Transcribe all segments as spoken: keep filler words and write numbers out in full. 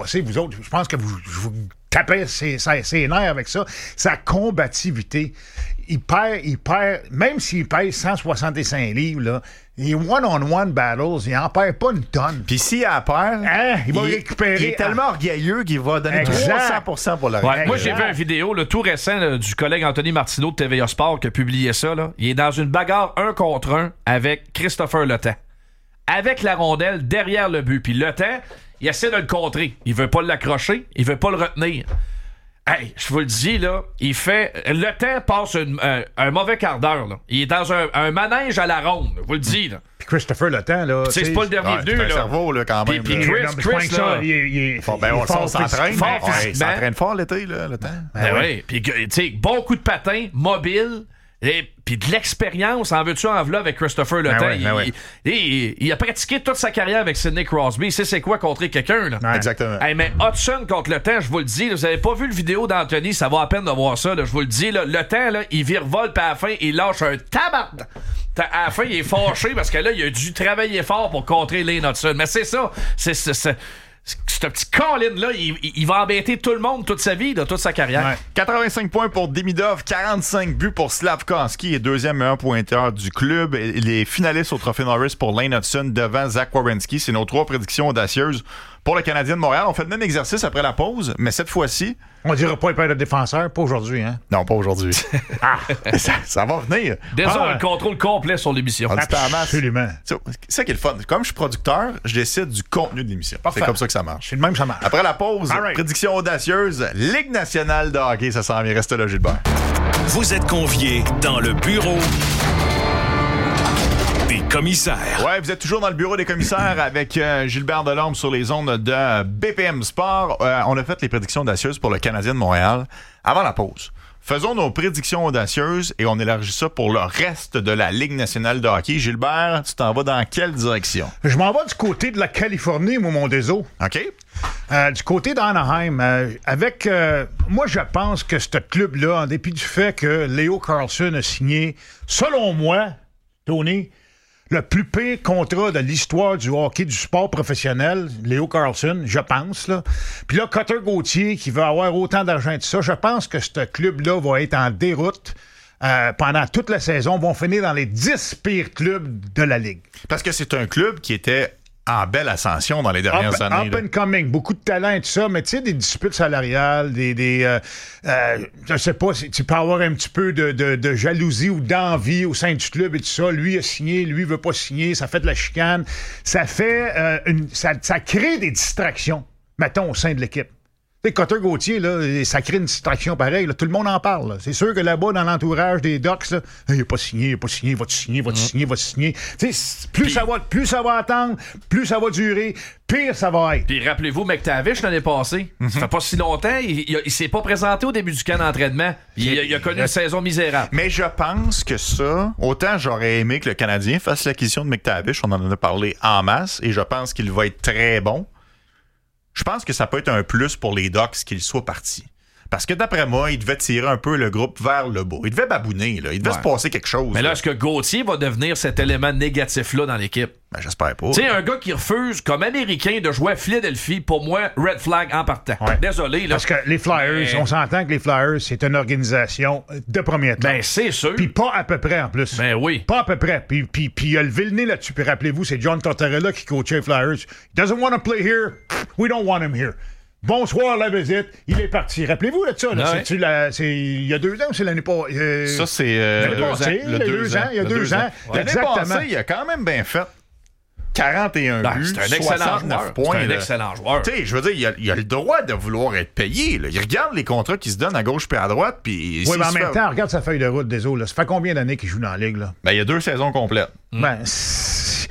passé, vous autres, je pense que vous, vous tapez ses, ses, ses nerfs avec ça. Sa combativité. Il perd, il perd, même s'il pèse cent soixante-cinq livres, là, les one-on-one battles, il n'en perd pas une tonne. Puis s'il en perd, hein, il va il, récupérer. Il est tellement orgueilleux qu'il va donner exact. trois cents pour cent pour le ouais, moi, j'ai vu une vidéo là, tout récent là, du collègue Anthony Martineau de T V A Sport qui a publié ça. Là. Il est dans une bagarre un contre un avec Christopher Le Temps. Avec la rondelle derrière le but. Puis Le Temps, il essaie de le contrer. Il veut pas l'accrocher, il veut pas le retenir. Hey, je vous le dis, là, il fait... Le Temps passe une, un, un mauvais quart d'heure, là. Il est dans un, un manège à la ronde, je vous le dis, là. Puis Christopher Le Temps, là... C'est pas le dernier ouais, venu, là. C'est un cerveau, là, quand même. Puis, là. puis Chris, non, Chris, ça, là... il, il, il, bon, ben, il on, on s'entraîne. fort Ouais, physiquement. il s'entraîne fort l'été, là, Le Temps. Ben oui. Ouais. Puis, tu sais, bon coup de patin, mobile... Et puis de l'expérience, en veux-tu en v'là avec Christopher Le Temps. Ben ouais, ben il, ouais. il, il, il a pratiqué toute sa carrière avec Sidney Crosby. Il sait c'est quoi contrer quelqu'un. Là. Ouais. Exactement. Hey, mais Hudson contre Le Temps, je vous le dis, là, vous avez pas vu le vidéo d'Anthony, ça vaut à peine de voir ça. Là, je vous le dis, là, Le Temps, là, il virevolte, puis à la fin, il lâche un tabac. À la fin, il est fâché parce que là, il a dû travailler fort pour contrer Lane Hudson. Mais c'est ça. C'est... c'est, c'est ce petit Colin-là, il, il va embêter tout le monde toute sa vie, là, toute sa carrière. Ouais. quatre-vingt-cinq points pour Demidov, quarante-cinq buts pour Slavkovski et deuxième meilleur pointeur du club. Les finalistes au Trophée Norris pour Lane Hudson devant Zach Werenski. C'est nos trois prédictions audacieuses pour le Canadien de Montréal. On fait le même exercice après la pause, mais cette fois-ci... On dira pas il perd de défenseur, pas aujourd'hui, hein? Non, pas aujourd'hui. ah, ça, ça va venir. Désolé, Ah, le contrôle complet sur l'émission. On dit pas en masse. Absolument. C'est ça qui est le fun. Comme je suis producteur, je décide du contenu de l'émission. Parfait. C'est comme ça que ça marche. C'est le même, ça marche. Après la pause, right. prédiction audacieuse, Ligue nationale de hockey, ça s'en vient. Reste là, Gilbert. Vous êtes conviés dans le bureau des commissaires. Ouais, vous êtes toujours dans le bureau des commissaires avec euh, Gilbert Delorme sur les ondes de B P M Sport. Euh, on a fait les prédictions audacieuses pour le Canadien de Montréal. Avant la pause, faisons nos prédictions audacieuses et on élargit ça pour le reste de la Ligue nationale de hockey. Gilbert, tu t'en vas dans quelle direction? Je m'en vais du côté de la Californie, moi, mon déso. OK. Euh, du côté d'Anaheim, euh, avec... Euh, moi, je pense que ce club-là, en dépit du fait que Leo Carlsson a signé, selon moi, Tony... le plus pire contrat de l'histoire du hockey, du sport professionnel, Leo Carlsson, je pense. Là. Puis là, Cutter Gauthier, qui va avoir autant d'argent que ça, je pense que ce club-là va être en déroute euh, pendant toute la saison, vont finir dans les dix pires clubs de la Ligue. Parce que c'est un club qui était en belle ascension dans les dernières up, années. Up là. and coming, beaucoup de talent et tout ça, mais tu sais, des disputes salariales, des... des euh, euh, je sais pas, tu peux avoir un petit peu de, de, de jalousie ou d'envie au sein du club et tout ça. Lui a signé, lui veut pas signer, ça fait de la chicane. Ça fait... Euh, une, ça, ça crée des distractions, mettons, au sein de l'équipe. Tu sais, Cutter Gauthier, là, ça crée une distraction pareille. Là, tout le monde en parle. Là. C'est sûr que là-bas, dans l'entourage des Ducks, là, il n'a pas signé, il n'a pas signé, va-tu signer, va-tu mmh. signer, va-tu signer. Tu sais, plus, ça va, plus ça va attendre, plus ça va durer, pire ça va être. Puis rappelez-vous, McTavish l'année passée, mm-hmm. ça fait pas si longtemps, il, il, il s'est pas présenté au début du camp d'entraînement. Il, il, il a connu il, une saison misérable. Mais je pense que ça, autant j'aurais aimé que le Canadien fasse l'acquisition de McTavish, on en a parlé en masse, et je pense qu'il va être très bon. Je pense que ça peut être un plus pour les Ducks qu'il soit parti. Parce que d'après moi, il devait tirer un peu le groupe vers le bas. Il devait babouner, là. Il devait ouais. se passer quelque chose. Mais là, là, est-ce que Gauthier va devenir cet élément négatif-là dans l'équipe? Ben, j'espère pas. Tu sais, un gars qui refuse, comme Américain, de jouer à Philadelphie, pour moi, red flag en partant. Ouais. Désolé, là. Parce que les Flyers, mais... on s'entend que les Flyers, c'est une organisation de premier temps. Ben, c'est sûr. Puis pas à peu près, en plus. Ben oui. Pas à peu près. Puis, puis, puis il a levé le nez là-dessus. Puis rappelez-vous, c'est John Tortorella qui coachait les Flyers. He doesn't want to play here. We don't want him here. Bonsoir, la visite. Il est parti. Rappelez-vous de ça. Là, ouais. c'est-tu la, c'est il y a deux ans ou c'est l'année passée? Euh, ça, c'est euh, l'année passée. Il y a deux ans. Il y a deux ans. Ouais. L'année passée, il a quand même bien fait. quarante et un ben, buts, c'est un excellent joueur. points. C'est un là. excellent joueur. Tu sais, je veux dire, il a, il a le droit de vouloir être payé. Là. Il regarde les contrats qui se donnent à gauche puis à droite. Puis oui, mais en même fait... temps, regarde sa feuille de route, désolé. Là. Ça fait combien d'années qu'il joue dans la Ligue? Là? Ben, il y a deux saisons complètes. Mm. Ben, c'est...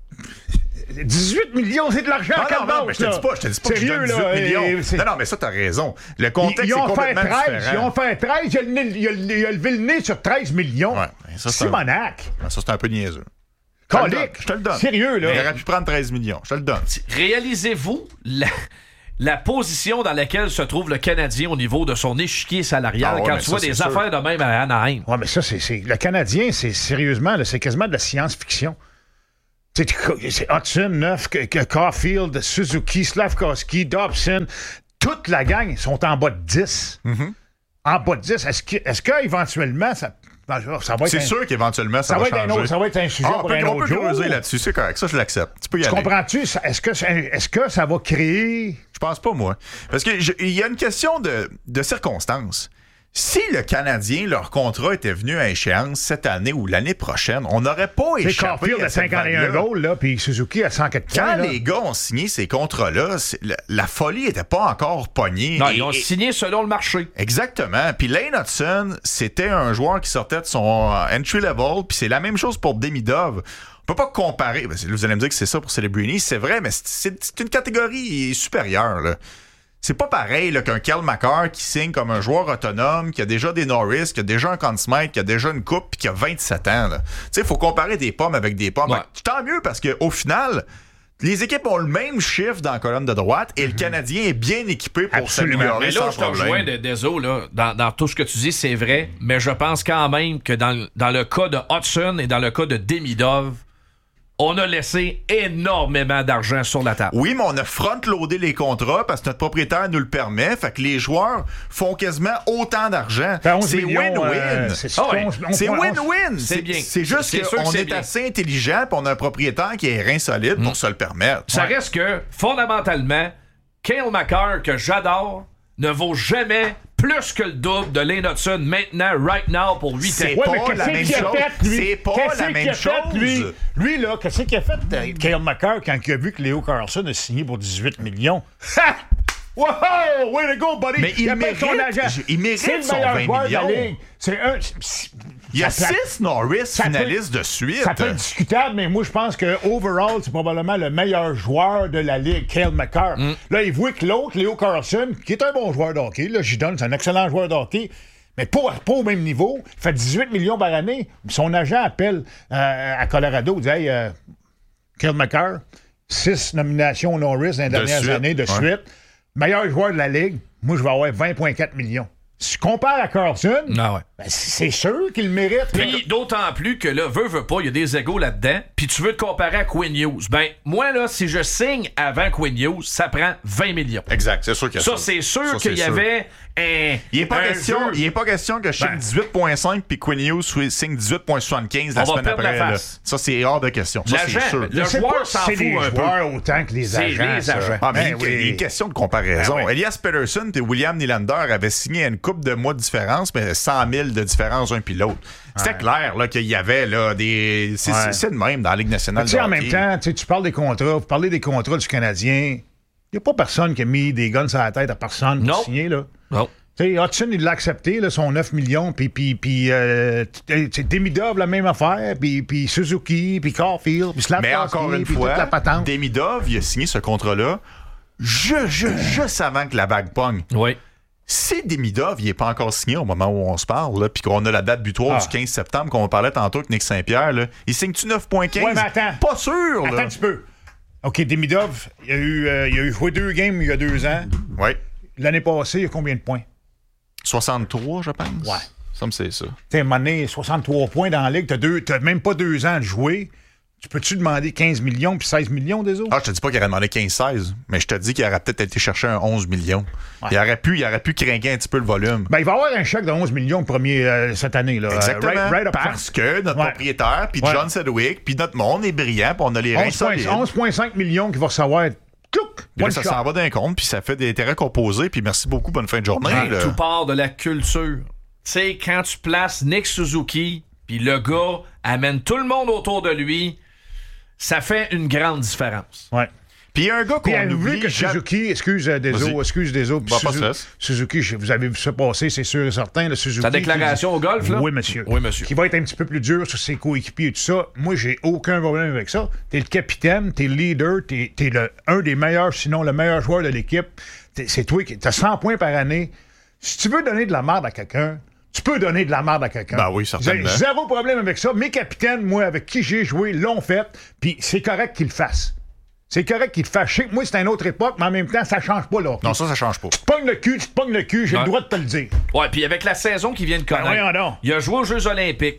dix-huit millions, c'est de l'argent non, à non, non, mais je te dis pas, je te dis pas Sérieux, que je donne dix-huit là, millions. c'est... Non, non, mais ça, t'as raison. Le contexte ils, ils est complètement treize, différent. Ils ont fait treize, il a, le, il, a, il a levé le nez sur treize millions. Ouais, ça, c'est Simonac. Un... Ça, c'est un peu niaiseux. Colique. Je te le donne. Sérieux, là. Il aurait pu prendre treize millions. Je te le donne. Réalisez-vous la... la position dans laquelle se trouve le Canadien au niveau de son échiquier salarial ah ouais, quand tu vois des sûr. affaires de même à Anaheim. Ouais, mais ça, c'est, c'est... le Canadien, c'est sérieusement, là, c'est quasiment de la science-fiction. C'est Hudson, neuf, Caulfield, Suzuki, Slavkovski, Dobson, toute la gang sont en bas de dix. Mm-hmm. En bas de dix. Est-ce, que, est-ce qu'éventuellement, ça, ça va être C'est un, sûr qu'éventuellement, ça, ça va, va être changer. un autre, ça va être un sujet ah, pour on un peut, autre on peut jour. creuser là-dessus, c'est correct. Ça, je l'accepte. Tu peux y tu aller. comprends-tu? Est-ce que, est-ce que ça va créer... Je pense pas, moi. Parce qu'il y a une question de, de circonstances. Si le Canadien, leur contrat était venu à échéance cette année ou l'année prochaine, on n'aurait pas C'est échappé Caulfield à à cette cinquante et un vague-là. goals, là, puis Suzuki à cent quatre Quand points. là. les gars ont signé ces contrats-là, c'est- la, la folie était pas encore pognée. Non, Et- ils ont et- signé selon le marché. Exactement. Puis Lane Hudson, c'était un joueur qui sortait de son euh, entry level, puis c'est la même chose pour Demidov. On peut pas comparer. Ben, vous allez me dire que c'est ça pour Celebrini, c'est vrai, mais c'est, c'est, c'est une catégorie supérieure, là. C'est pas pareil là, qu'un Kel McCarr qui signe comme un joueur autonome, qui a déjà des Norris, qui a déjà un Conn Smythe, qui a déjà une coupe, puis qui a vingt-sept ans. Tu sais, il faut comparer des pommes avec des pommes. Ouais. Donc, tant mieux parce qu'au final, les équipes ont le même chiffre dans la colonne de droite et le Canadien est bien équipé pour Absolument. s'améliorer Mais là, sans je te rejoins, problème. de- désolé, là, dans, dans tout ce que tu dis, c'est vrai, mais je pense quand même que dans, dans le cas de Hudson et dans le cas de Demidov, on a laissé énormément d'argent sur la table. Oui, mais on a front-loadé les contrats parce que notre propriétaire nous le permet. Fait que les joueurs font quasiment autant d'argent. Fait onze C'est millions, win-win. euh, c'est Ah ouais. on- on- C'est on- win-win. C'est C'est bien. C'est juste C'est sûr que qu'on c'est est bien. assez intelligent et on a un propriétaire qui est rein solide pour se le permettre. Ça Ouais. reste que, fondamentalement, Cale McCarr, que j'adore, ne vaut jamais plus que le double de Lane Hudson maintenant, right now, pour huit C'est ans. Ouais, pas mais la qu'est-ce même qu'il a chose. fait, lui? C'est pas Qu'est-ce la qu'il même a fait, lui? chose. Lui, là, qu'est-ce qu'il a fait, euh, Cale McCarr, quand il a vu que Léo Carlson a signé pour dix-huit millions? Ha! Wow! Way to go, buddy! Mais il appelle son mérite- agent. il mérite C'est le son meilleur vingt joueur de la millions. Ligue. C'est un... c'est- Il y a ça peut- six Norris ça peut- finalistes de suite. Ça peut être discutable, mais moi, je pense que overall, c'est probablement le meilleur joueur de la Ligue, Cale McCarr. Là, il voit que l'autre, Léo Carlson, qui est un bon joueur de hockey, là, j'y donne, c'est un excellent joueur de hockey, mais pas, pas au même niveau, il fait dix-huit millions par année. Son agent appelle euh, à Colorado, il dit « Hey, euh, Cale McCarr, six nominations Norris dans les De dernières suite, années de ouais. suite, meilleur joueur de la Ligue, moi, je vais avoir vingt virgule quatre millions. » Si je compare à Carlson, Ah ouais. ben, c'est sûr qu'il le mérite. Puis d'autant plus que là, veux, veux pas, il y a des égos là-dedans. Puis tu veux te comparer à Quinn Hughes. Ben, moi, là, si je signe avant Quinn Hughes, ça prend vingt millions. Exact, c'est sûr qu'il y a ça. Ça, c'est sûr Ça, qu'il y c'est sûr. avait un. Il n'est pas, un question- jeu. il est pas question que je signe Ben. dix-huit virgule cinq puis Quinn Hughes signe dix-huit virgule soixante-quinze la On va semaine perdre après. la là. face. Ça, c'est hors de question. Ça, c'est L'agent, sûr. le Je sais joueur pas s'en si c'est fout les un peu. joueurs autant que les C'est agents. les ça. agents. Ah, mais Ben il y a- oui. il y a une question de comparaison. Ben oui. Elias Pettersson et William Nylander avaient signé une coupe de mois de différence, mais cent mille de différence un puis l'autre. C'était clair là, qu'il y avait là, des. C'est Ouais. c'est- c'est de même dans la Ligue nationale. Tu sais, de en même hockey. temps, tu sais, tu parles des contrats, vous parlez des contrats du Canadien. Il n'y a pas personne qui a mis des guns sur la tête à personne pour Non. signer, là. Non. Tu sais, Hudson, il l'a accepté, là, son neuf millions, puis, puis, puis, euh, tu sais, Demidov, la même affaire, puis, puis Suzuki, puis Caulfield, puis Slavkovski, Mais encore une puis fois, toute la patente. Demidov, il a signé ce contrat-là juste, juste, juste avant que la vague pogne. Oui. Si Demidov, il n'est pas encore signé au moment où on se parle, là, puis qu'on a la date butoir Ah. du quinze septembre, qu'on parlait tantôt avec Nick Saint-Pierre, là, il signe-tu neuf virgule quinze? Ouais, mais attends. Pas sûr, Attends là. un petit peu. OK, Demidov, il a eu, euh, il a eu joué deux games il y a deux ans. Oui. L'année passée, il a combien de points? soixante-trois, je pense. Ouais. Ça me c'est ça. Tu sais, à un moment donné, soixante-trois points dans la Ligue, t'as deux- t'as même pas deux ans de jouer. Tu peux-tu demander quinze millions puis seize millions des autres? Ah, je te dis pas qu'il aurait demandé quinze seize, mais je te dis qu'il aurait peut-être été chercher un onze millions. Ouais. Il aurait pu, il aurait pu craquer un petit peu le volume. Ben, il va y avoir un chèque de onze millions le premier euh, cette année. Là. Exactement. Euh, right, right up parce front. que notre Ouais. propriétaire, puis Ouais. John Sedgwick, puis notre monde est brillant, puis on a les reins onze virgule solides. onze virgule cinq millions qu'il va recevoir. Clouc! Puis là, One ça shot. s'en va d'un compte, puis ça fait des terrains composés, puis merci beaucoup, bonne fin de journée. Hey, là. tout part de la culture. Tu sais, quand tu places Nick Suzuki, puis le gars amène tout le monde autour de lui, ça fait une grande différence. Ouais. Puis il y a un gars Puis qu'on avez-vous vu oublie. que jamais- Suzuki, excuse euh, des Vas-y. eaux, excuse des eaux, puis Bah, pas Suzu- stress. Suzuki, je- vous avez vu ça passer, c'est sûr et certain. Le Suzuki, Ta déclaration qui- au golf, là? Oui, monsieur. Oui, monsieur. Qui va être un petit peu plus dur sur ses coéquipiers et tout ça. Moi, j'ai aucun problème avec ça. T'es le capitaine, t'es le leader, t'es, t'es le, un des meilleurs, sinon le meilleur joueur de l'équipe. T'es- c'est toi qui. T'as cent points par année. Si tu veux donner de la merde à quelqu'un, tu peux donner de la merde à quelqu'un. Ben oui, certainement. J'ai zéro problème avec ça. Mes capitaines, moi, avec qui j'ai joué, l'ont fait, puis c'est correct qu'ils le fassent. C'est correct qu'il te fasse. Je sais que moi, c'est une autre époque, mais en même temps, ça change pas, là. Non, ça, ça change pas. Tu te pognes le cul, tu te pognes le cul, j'ai Ouais. le droit de te le dire. Ouais, puis avec la saison qui vient de connaître, Ben voyons donc. il a joué aux Jeux Olympiques.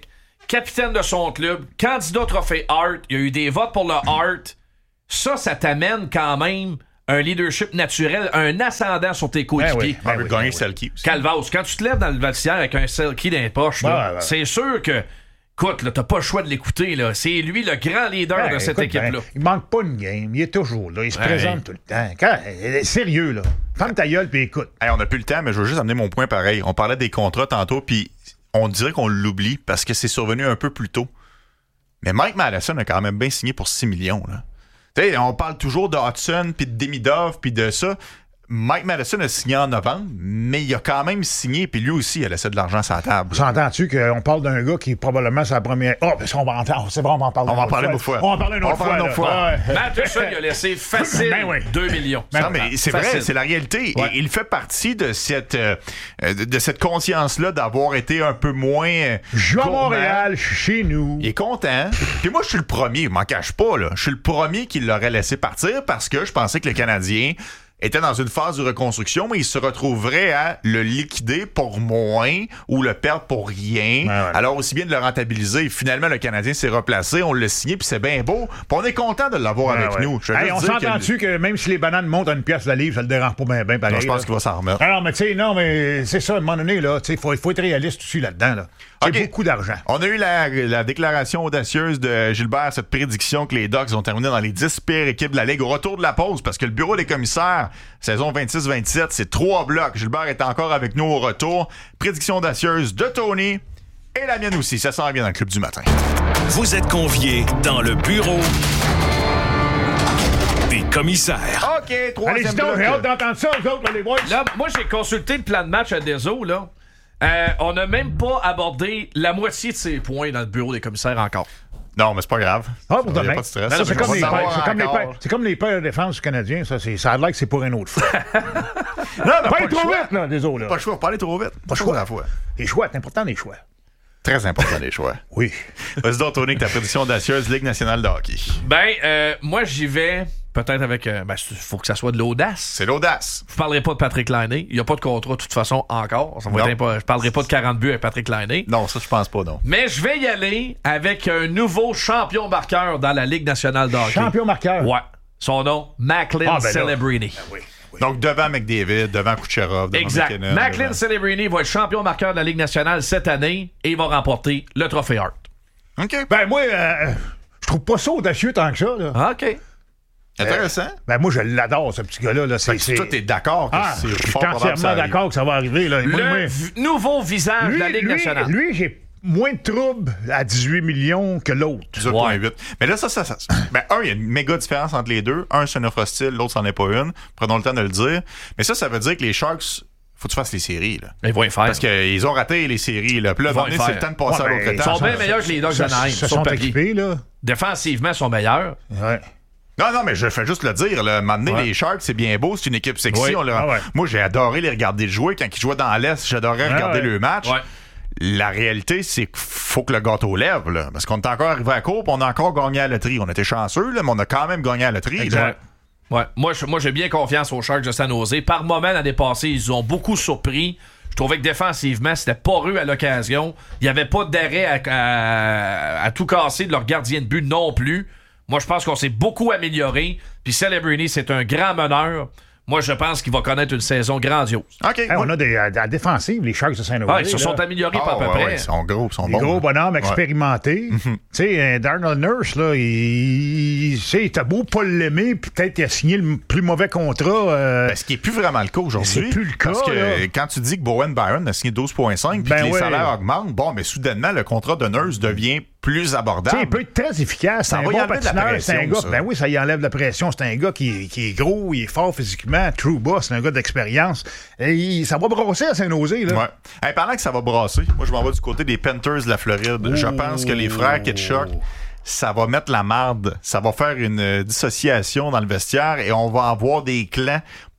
capitaine de son club, candidat au trophée Hart, il y a eu des votes pour le Hart. Ça, ça t'amène quand même un leadership naturel, un ascendant sur tes coéquipiers. Ben oui, On ben veut oui, gagner ben oui. Selkie aussi. Calvados, quand tu te lèves dans le vestiaire avec un Selkie dans les poches, là, Ouais, ouais. c'est sûr que, écoute, là, t'as pas le choix de l'écouter. Là. C'est lui le grand leader Ben, de cette écoute, équipe-là. ben, il manque pas une game. Il est toujours là. Il se Ouais. présente tout le temps. Quand, euh, sérieux, là. Ferme ta gueule puis écoute. Hey, on n'a plus le temps, mais je veux juste amener mon point pareil. On parlait des contrats tantôt, puis on dirait qu'on l'oublie parce que c'est survenu un peu plus tôt. Mais Mike Matheson a quand même bien signé pour six millions. Là. T'sais, on parle toujours de Hudson, puis de Demidov, puis de ça. Mike Matheson a signé en novembre, mais il a quand même signé, puis lui aussi, il a laissé de l'argent sur la table. S'entends-tu qu'on parle d'un gars qui est probablement sa première. Oh, parce qu'on va en parler. C'est vrai, on va en parler. On va en une parler autre une autre fois. On va en parler une On va autre en parler fois. une autre fois. là. Ouais. Matheson, il a laissé facile Ben oui. deux millions. Non, mais c'est Facile. vrai, c'est la réalité. Ouais. Et il fait partie de cette, euh, de, de cette conscience-là d'avoir été un peu moins. euh, Je joue à gourmand. Montréal, je suis chez nous. Il est content. Puis moi, je suis le premier, je m'en cache pas, là. Je suis le premier qui l'aurait laissé partir parce que je pensais que le Canadien était dans une phase de reconstruction, mais il se retrouverait à le liquider pour moins ou le perdre pour rien. Ouais, ouais. Alors, aussi bien de le rentabiliser. Finalement, le Canadien s'est replacé, on l'a signé, puis c'est bien beau. Puis on est content de l'avoir Ouais, avec ouais. nous. Je veux Hey, juste on dire que s'entend-tu que, même si les bananes montent à une pièce de livre, ça le dérange pas bien, bien pareil. Non, je pense là. qu'il va s'en remettre. Alors, mais tu sais, non, mais c'est ça, à un moment donné, là, il faut, faut être réaliste aussi là-dedans. Là. C'est OK. beaucoup d'argent. On a eu la, la déclaration audacieuse de Gilbert, cette prédiction que les Ducks vont terminer dans les dix pires équipes de la Ligue au retour de la pause, parce que le bureau des commissaires, saison vingt-six vingt-sept, c'est trois blocs. Gilbert est encore avec nous au retour. Prédiction audacieuse de Tony et la mienne aussi. Ça s'en vient dans le Club du matin. Vous êtes conviés dans le bureau des commissaires. OK, Allez, troisième donc, j'ai hâte bloc. d'entendre ça, vous autres, là, les boys. Là, moi, j'ai consulté le plan de match à Deso, là. Euh, on n'a même pas abordé la moitié de ses points dans le bureau des commissaires encore. Non, mais c'est pas grave. Ah, pour Il y a demain. pas de stress. Ça, c'est Je comme, vais les savoir pères- c'est comme les encore. pères- c'est comme les pères de défense canadiens. Ça, c'est- ça a l'air que c'est pour un autre fois. Non, mais Pas pas aller le trop choix. vite, là, désolé. Pas le choix, pas aller trop vite. Pas le choix. choix à la fois. Les choix, c'est important, les choix. Très important, les choix. Oui. Vas-y donc, Tony, avec ta prédiction audacieuse Ligue nationale de hockey. Ben, euh, moi, j'y vais peut-être avec... euh, ben, il faut que ça soit de l'audace. C'est l'audace. Je parlerai pas de Patrick Laine. Il n'y a pas de contrat, de toute façon, encore. Ça va Non. être impo- je parlerai pas de quarante buts avec Patrick Laine. Non, ça, je pense pas, non. Mais je vais y aller avec un nouveau champion marqueur dans la Ligue nationale de hockey. Champion marqueur. Ouais. Son nom, Macklin Ah, ben là. Celebrini. Oui. oui. Donc, devant McDavid, devant Kucherov, devant Exact. McKinnon, Macklin devant- Celebrini va être champion marqueur de la Ligue nationale cette année et il va remporter le trophée Hart. OK. Ben, moi, euh, je trouve pas ça audacieux tant que ça. Là. Ah, OK. Intéressant. Ben, moi, je l'adore, ce petit gars-là. Là. C'est, Fait que c'est... toi, t'es d'accord que Ah, c'est je suis fort probable que ça entièrement arrive. d'accord que ça va arriver. Là. Moi, Le moi, v- nouveau visage lui, de la Ligue lui, nationale. lui, j'ai moins de troubles à dix-huit millions que l'autre. dix-huit virgule huit. Mais là, ça, ça, ça. Ben, un, il y a une méga différence entre les deux. Un, c'est une offre hostile, l'autre, c'en est pas une. Prenons le temps de le dire. Mais ça, ça veut dire que les Sharks, faut que tu fasses les séries, là. Ils vont y faire. Parce qu'ils ont raté les séries, là. Puis là, Ils vont à un moment donné, y c'est faire. le temps de passer Ouais, à ben, l'autre ils Ils sont étape. bien meilleurs que les Ducks Se, d'Anaheim. se sur sont papier. équipés, là. Défensivement, ils sont meilleurs. Ouais. Non, non, mais je fais juste le dire. Là. À un moment donné, Ouais. les Sharks, c'est bien beau. C'est une équipe sexy. Oui. On l'a- Ah ouais. Moi, j'ai adoré les regarder jouer. Quand ils jouaient dans l'Est, j'adorais Ah regarder ouais. le match. Ouais. La réalité, c'est qu'il faut que le gâteau lève. Là, parce qu'on est encore arrivé à court, puis on a encore gagné à la loterie. On était chanceux, là, mais on a quand même gagné à la loterie. Exact. là. Ouais. Moi, je- moi, j'ai bien confiance aux Sharks de San Jose. Par moment, l'année passée, ils ont beaucoup surpris. Je trouvais que défensivement, c'était poreux à l'occasion. Il n'y avait pas d'arrêt à, à- à tout casser de leur gardien de but non plus. Moi, je pense qu'on s'est beaucoup amélioré. Puis Celebrini, c'est un grand meneur. Moi, je pense qu'il va connaître une saison grandiose. OK. Hey, on a des, à la défensive, les Sharks de Saint-Louis. Ah, ils se là. sont améliorés Ah, pas à peu ouais, près. ouais, ils sont gros, ils sont Des bons. gros hein. bonhommes Ouais. expérimentés. Tu sais, euh, Darnell Nurse, là, il, il sais, t'as beau pas l'aimer, puis peut-être qu'il a signé le plus mauvais contrat. euh, Ben, ce qui n'est plus vraiment le cas aujourd'hui. C'est plus le cas, Parce que là. quand tu dis que Bowen Byron a signé douze virgule cinq puis Ben que les ouais. salaires augmentent, bon, mais soudainement, le contrat de Nurse devient plus Tu sais, abordable. il peut être très efficace. C'est Ça un va y bon enlever de la patineur. C'est un pression, gars. ça. Ben oui, ça y enlève la pression. C'est un gars qui, qui est gros, il est fort physiquement, true boss, c'est un gars d'expérience. Et il- ça va brosser à Saint-Nosé, là. Ouais. Hey, pendant que ça va brasser, moi, je m'en vais du côté des Panthers de la Floride. Je pense que les frères Ketchuk, ça va mettre la marde. Ça va faire une euh, dissociation dans le vestiaire et on va avoir des clans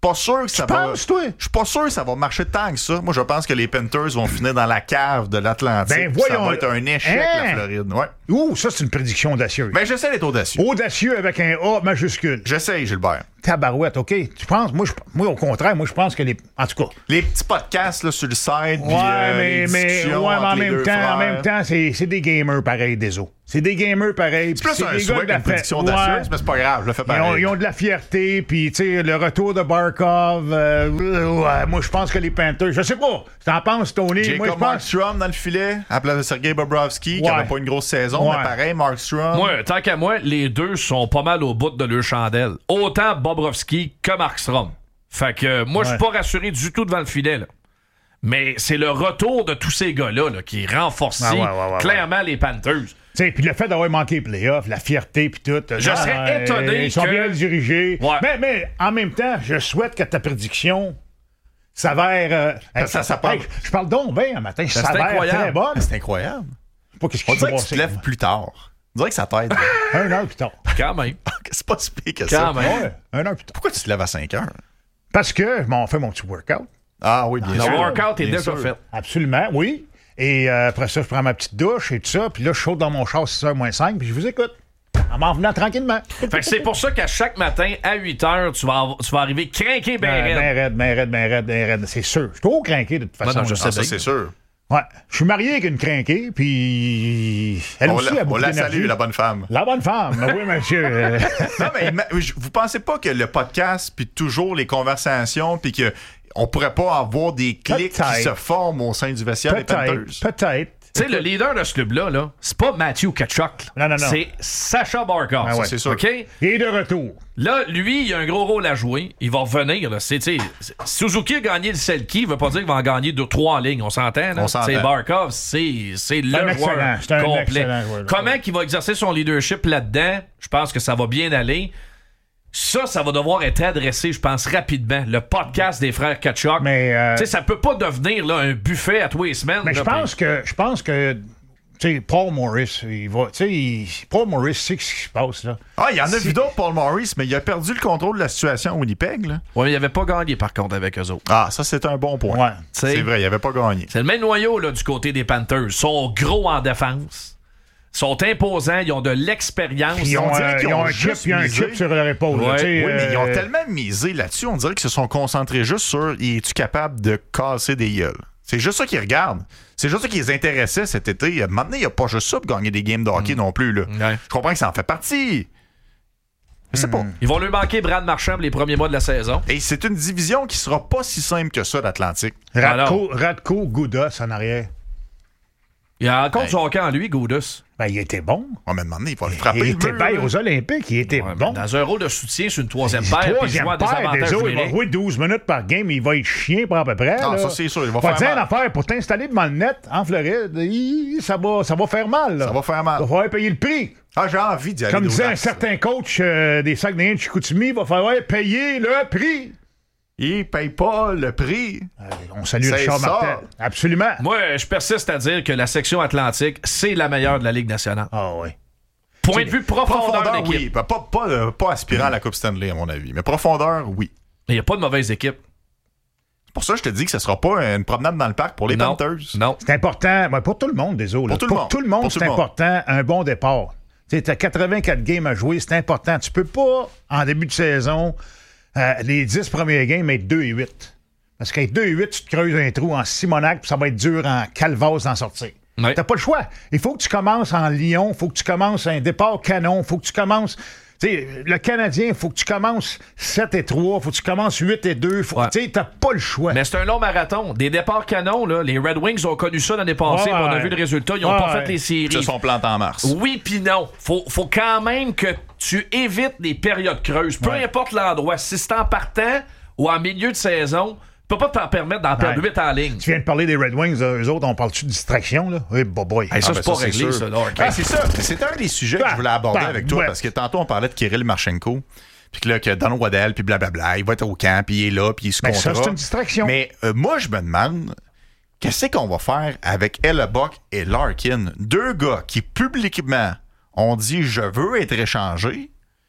pas sûr que ça Tu va... penses, toi? Je suis pas sûr que ça va marcher tant que ça. Moi, je pense que les Panthers vont finir dans la cave de l'Atlantique. Ben, Puis ça voyons- va être un échec, Hein? la Floride. Ouais. Ouh, ça, c'est une prédiction audacieuse. Ben, j'essaie d'être audacieux. Audacieux avec un A majuscule. J'essaie, Gilbert. Tabarouette, OK. Tu penses? Moi, je, moi, au contraire, moi, je pense que les. En tout cas. Les petits podcasts là, sur le site, puis Ouais, euh, mais, les mais, discussions ouais, mais en entre les même deux temps, en frères. même temps, c'est, c'est des gamers pareils, des os. C'est des gamers pareils. C'est plus puis un des gars souhait de la qu'une prédiction fa- audacieuse, ouais. mais c'est pas grave, je le fais Ils ont, pareil. ils ont de la fierté, puis tu sais, le retour de Barkov. euh, ouais, moi, je pense que les Panthers, je sais pas. T'en penses, Tony? J'ai Moi, je comme pense. Markstrom dans le filet, à la place de Sergei Bobrovsky, qui Ouais. avait pas une grosse saison, Ouais. mais pareil, Markstrom. Moi, tant qu'à moi, les deux sont pas mal au bout de leur chandelle. Autant Bobrovski que Markstrom. Fait que euh, moi, je suis Ouais. pas rassuré du tout devant le filet, là. Mais c'est le retour de tous ces gars-là là, qui renforce Ah ouais, ouais, ouais, clairement les Panthers. Tu sais, puis le fait d'avoir manqué les playoffs, la fierté, puis tout. Je ah, serais euh, étonné Ils sont que- bien dirigés. Ouais. Mais, mais en même temps, je souhaite que ta prédiction s'avère. Euh, hey, ça- ça parle- hey, je parle donc bien un matin. c'est Ça s'avère incroyable. très bonne. C'est incroyable. Je sais pas qu'est-ce qui On dirait s'est que tu te passé. lèves plus tard. On dirait que ça t'aide. Un heure plus tard. Quand même. C'est pas si pire que ça. Quand même. Ouais, un heure plus tard. Pourquoi tu te lèves à cinq heures? Parce que je m'en fais mon petit workout. Ah oui, bien Le sûr. workout est Bien déjà sûr. fait. Absolument, oui. Et euh, après ça, je prends ma petite douche et tout ça. Puis là, je saute dans mon char six heures moins cinq, puis je vous écoute. En m'en venant tranquillement. Fait que c'est pour ça qu'à chaque matin, à huit heures, tu vas, avoir- tu vas arriver craqué ben Ben raide. ben raide, ben raide, ben raide, ben raide. C'est sûr. Je suis trop craqué de toute façon. non, je là. sais Ah, ça, bien. c'est sûr. Ouais. Je suis marié avec une crinquée, puis elle On aussi la, a on beaucoup la d'énergie. salue, la bonne femme. La bonne femme, oui, monsieur. Euh, Non, mais ima- vous pensez pas que le podcast, puis toujours les conversations, puis que on pourrait pas avoir des clics Peut-être. qui se forment au sein du vestiaire des Panthers? peut-être, peut-être. Tu sais, le leader de ce club-là, là, c'est pas Matthew Tkachuk. Non, non, non. C'est Sacha Barkov. Ah ouais. c'est sûr. OK? Et de retour. Là, lui, il a un gros rôle à jouer. Il va revenir. Là. C'est, tu sais, c'est- Suzuki a gagné le Selkie. Il veut pas dire qu'il va en gagner deux, trois en ligne. On s'entend. Là? On s'entend. C'est Barkov, c'est, c'est le un joueur excellent. C'est un complet. excellent joueur. Comment qu'il va exercer son leadership là-dedans? Je pense que ça va bien aller. Ça, ça va devoir être adressé, je pense, rapidement. Le podcast des frères Tkachuk. Mais, euh, Tu sais, ça peut pas devenir là, un buffet à tous les semaines. Mais là, je pense que, je pense que, tu sais, Paul Morris, il va, tu sais, il- Paul Morris sait ce qui se passe, là. Ah, il y en a Si- vu d'autres, Paul Morris, mais il a perdu le contrôle de la situation à Winnipeg. Là. puis- Ouais, il avait pas gagné, par contre, avec eux autres. Ah, ça, c'est un bon point. Ouais. T'sais, C'est vrai, il avait pas gagné. C'est le même noyau là, du côté des Panthers. Ils sont gros en défense. Ils sont imposants. Ils ont de l'expérience. Ils ont, On dirait euh, qu'ils ils ont ont un chip, juste puis un misé. chip sur leur épaule. là, Ouais. tu sais, Oui, mais ils ont euh, tellement misé là-dessus, on dirait qu'ils se sont concentrés juste sur es-tu capable de casser des gueules? C'est juste ça qu'ils regardent. C'est juste ça qui les intéressait cet été. Maintenant, il n'y a pas juste ça pour gagner des games de hockey non plus. Là. Ouais. Je comprends que ça en fait partie. Je sais pas. Ils vont lui manquer Brad Marchand pour les premiers mois de la saison. Et c'est une division qui sera pas si simple que ça d'Atlantique. Radko, Radko Goudas en arrière. Il a encore Hey. du hockey en lui, Goudus. Ben, il était bon. On m'a demandé, il va le frapper. Il le était mur, bien là. aux Olympiques. Il était Ouais, bon. Dans un rôle de soutien sur une troisième paire, puis il Troisième joue à des paire, avantages déjà, il va numériques. jouer douze minutes par game. Il va être chien pour à peu près. Ah, là. ça, c'est sûr, il va Faut faire dire mal. une affaire, pour t'installer devant le net en Floride, il- ça va, ça va faire mal. Là. Ça va faire mal. Il va falloir payer le prix. Ah, j'ai envie d'y aller. Comme disait un d'audace. certain coach euh, des Saguenayens de Chicoutimi, il va falloir payer le prix. Il paye pas le prix. Euh, on salue C'est Richard ça. Martel. Absolument. Moi, je persiste à dire que la section Atlantique, c'est la meilleure de la Ligue nationale. Ah oui. Point de vue profondeur, Profondeur, d'équipe. oui. Pas, pas, pas, euh, pas aspirant à la Coupe Stanley, à mon avis. Mais profondeur, oui. Il n'y a pas de mauvaise équipe. C'est pour ça que je te dis que ce sera pas une promenade dans le parc pour les non. Panthers. Non. C'est important, ben, pour tout le monde, désolé. Pour tout le monde. tout le monde, Pour tout c'est le monde. important, un bon départ. Tu as quatre-vingt-quatre games à jouer, c'est important. Tu peux pas, en début de saison, euh, les dix premiers games, être deux et huit. Parce qu'être deux et huit, tu te creuses un trou en Simonac, puis ça va être dur en Calvas d'en sortir. Ouais. T'as pas le choix. Il faut que tu commences en Lyon, il faut que tu commences un départ canon, il faut que tu commences... Tu sais, le Canadien, il faut que tu commences sept et trois, il faut que tu commences huit et deux. Faut, Ouais. tu sais, t'as pas le choix. Mais c'est un long marathon. Des départs canons, là. Les Red Wings ont connu ça l'année passée. Ouais. puis On a vu le résultat. Ils n'ont pas Ouais. fait les Ils séries. se sont plantés en mars. Oui puis non. Faut, faut quand même que tu évites les périodes creuses. Peu Ouais. importe l'endroit. Si c'est en partant ou en milieu de saison, tu peux pas te permettre d'en perdre Ouais. huit en ligne. Tu viens de parler des Red Wings, euh, eux autres, on parle-tu de distraction, là? Oui, boy, boy. Hey, ça, Ah, c'est ben, pas ça, réglé, sûr. ça, là. OK. Ah, c'est ça. C'est un des sujets que je voulais aborder Bah, avec toi ouais. parce que tantôt, on parlait de Kirill Marchenko. Puis que là, que Don Waddell, puis blablabla, il va être au camp, puis il est là, puis il se Ben, ça, comptera. c'est une distraction. Mais euh, moi, je me demande, qu'est-ce qu'on va faire avec Hellebuck et Larkin? Deux gars qui, publiquement, ont dit « Je veux être échangé ».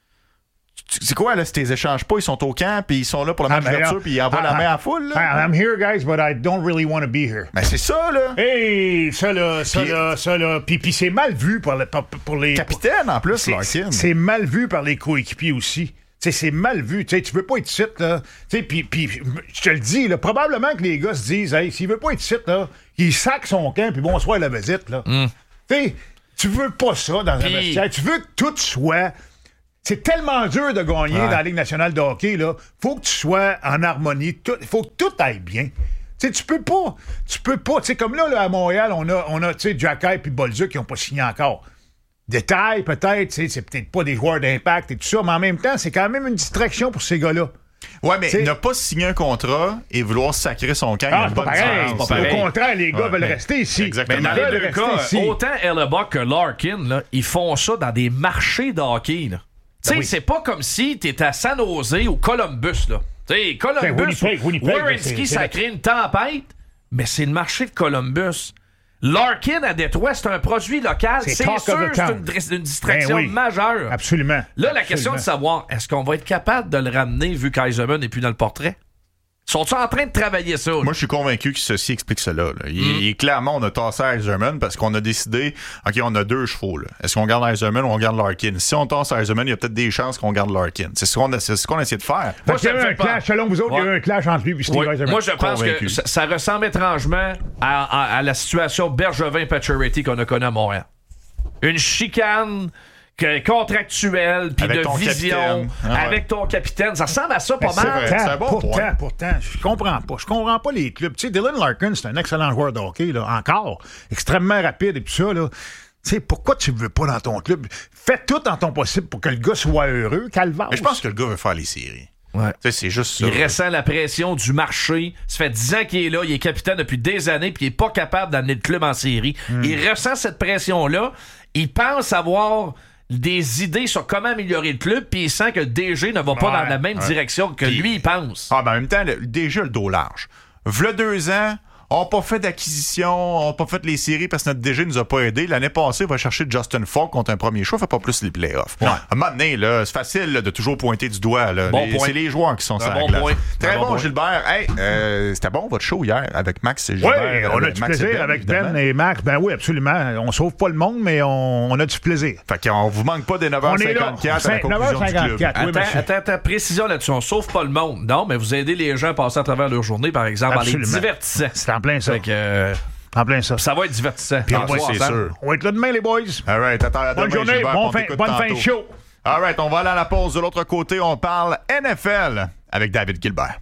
c'est quoi, là, si tu les échanges pas, ils sont au camp, puis ils sont là pour le match d'ouverture, puis ils envoient la main à la foule, là? I'm here, guys, but I don't really want to be here. Ben, c'est ça, là. Hey, ça, là, ça, Puis- là, ça, là. Puis, puis c'est mal vu par, le, pour, pour les... Capitaine, en plus, C'est- Larkin. C'est mal vu par les coéquipiers aussi. Tu sais, c'est mal vu. Tu sais, tu veux pas être ici, là. Tu sais, puis, puis je te le dis, là, probablement que les gars se disent, hey, s'il veut pas être ici, là, il sac son camp, puis bonsoir la visite, là. Mm. Tu sais, tu veux pas ça dans Puis- un vestiaire. Tu veux que tout soit... C'est tellement dur de gagner Ouais. dans la Ligue nationale de hockey, là. Faut que tu sois en harmonie. Il faut que tout aille bien. Tu sais, tu peux pas. Tu peux pas. Tu sais, comme là, là, à Montréal, on a, on a tu sais, Jacky et Bolduc qui n'ont pas signé encore. Détail, peut-être, tu sais, c'est peut-être pas des joueurs d'impact et tout ça, mais en même temps, c'est quand même une distraction pour ces gars-là. Ouais, mais T'sais- ne pas signer un contrat et vouloir sacrer son camp, il y a Ah, une c'est pas bonne pareil. différence. c'est pas pareil. Au contraire, les gars Ouais, veulent mais- rester ici. Exactement. Mais dans Ils les veulent deux rester cas, ici. autant Hellebuck que Larkin, là, ils font ça dans des marchés de hockey. là. Tu sais, oui. c'est pas comme si t'étais à San Jose ou Columbus. Là. Tu sais, Columbus, Winnipeg, Winnipeg, Werenski, c'est- ça c'est- crée une tempête, mais c'est le marché de Columbus. Larkin à Détroit, c'est un produit local. C'est C'est talk sûr of the que c'est town. une, dri- une distraction Ben oui. majeure. Absolument. Là, la question de Absolument. savoir, est-ce qu'on va être capable de le ramener vu qu'Eisenman n'est plus dans le portrait? Sont-ils en train de travailler ça? là? Moi, je suis convaincu que ceci explique cela. là. Il, Mm. il est clairement, on a tassé Eiserman parce qu'on a décidé, OK, on a deux chevaux. là. Est-ce qu'on garde Eiserman ou on garde Larkin? Si on tasse Eiserman, il y a peut-être des chances qu'on garde Larkin. C'est ce qu'on a, c'est ce qu'on a essayé de faire. Fait Moi, qu'il y ça a me eu fait un peur. clash, selon vous autres, il y a eu un clash entre lui et Steve Oui. Eisenman. Moi, je pense Convaincu. que ça, ça ressemble étrangement à, à- à la situation Bergevin-Pacioretty qu'on a connue à Montréal. Une chicane que- contractuelle, puis Avec de ton vision, capitaine. Ah ouais. avec ton capitaine. Ça ressemble à ça pas Mais mal. vrai. C'est un bon pourtant, point. pourtant, je comprends pas. Je comprends pas les clubs. Tu sais, Dylan Larkin, c'est un excellent joueur de hockey, là, encore. Extrêmement rapide et tout ça, là. Tu sais, pourquoi tu veux pas dans ton club? Fais tout en ton possible pour que le gars soit heureux, calvaire. Mais je pense que le gars veut faire les séries. Ouais. Tu sais, c'est juste ça. Il ressent la pression du marché. Ça fait dix ans qu'il est là. Il est capitaine depuis des années, puis il est pas capable d'amener le club en série. Il ressent cette pression-là. Il pense avoir des idées sur comment améliorer le club, puis il sent que le D G ne va pas Ouais, dans la même ouais. direction que Puis- lui, il pense. Ah, ben en même temps, le, déjà le dos large. V'là deux ans, on n'a pas fait d'acquisition, on n'a pas fait les séries parce que notre D G nous a pas aidé. L'année passée, il va chercher Justin Falk contre un premier choix, fait pas plus les playoffs. Ouais. À un moment donné, là, c'est facile là, de toujours pointer du doigt. Là. Bon Les- point. c'est les joueurs qui sont sur Un la bon glace. point. Très Un bon, bon point. Gilbert. Hey, euh, c'était bon votre show hier avec Max et Oui, Gilbert. on a euh, du Max et plaisir avec évidemment. Ben et Max. Ben oui, absolument. On sauve pas le monde, mais on, on a du plaisir. Fait qu'on vous manque pas des neuf On heures est là. cinquante-quatre à la conclusion du club. neuf heures cinquante-quatre. Oui, Attends, monsieur. attends, attends, précision là-dessus. On sauve pas le monde. Non, mais vous aidez les gens à passer à travers leur journée, par exemple, en les Absolument. divertissant. C'est en plein ça. Fait que, euh, En plein ça. ça va être divertissant. Puis on On va- va c'est ensemble. sûr. On va être là demain, les boys. All right, attends, à Bonne demain, journée, Gilbert, bon on fin- t'écoute bonne fin de tantôt. show. All right, on va aller à la pause. De l'autre côté, on parle N F L avec David Gilbert.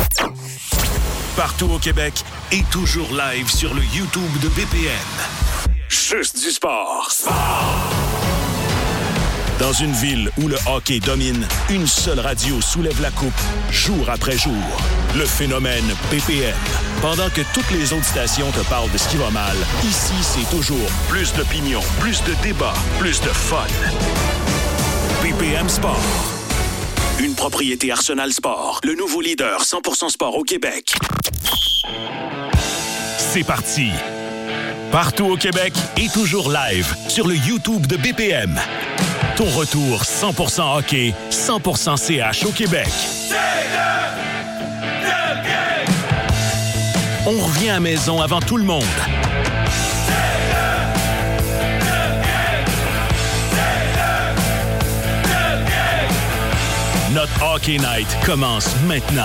Partout au Québec et toujours live sur le YouTube de B P M. Juste du sport. Dans une ville où le hockey domine, une seule radio soulève la coupe jour après jour. Le phénomène B P M. Pendant que toutes les autres stations te parlent de ce qui va mal, ici, c'est toujours plus d'opinion, plus de débats, plus de fun. B P M Sport. Une propriété Arsenal Sport, le nouveau leader cent pour cent sport au Québec. C'est parti. Partout au Québec et toujours live sur le YouTube de B P M. Ton retour cent pour cent hockey, cent pour cent C H au Québec. On revient à la maison avant tout le monde. Notre Hockey Night commence maintenant.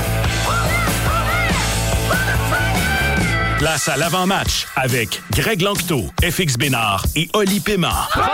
Place à l'avant-match avec Greg Lanctot, F X Bénard et Oli Paiement.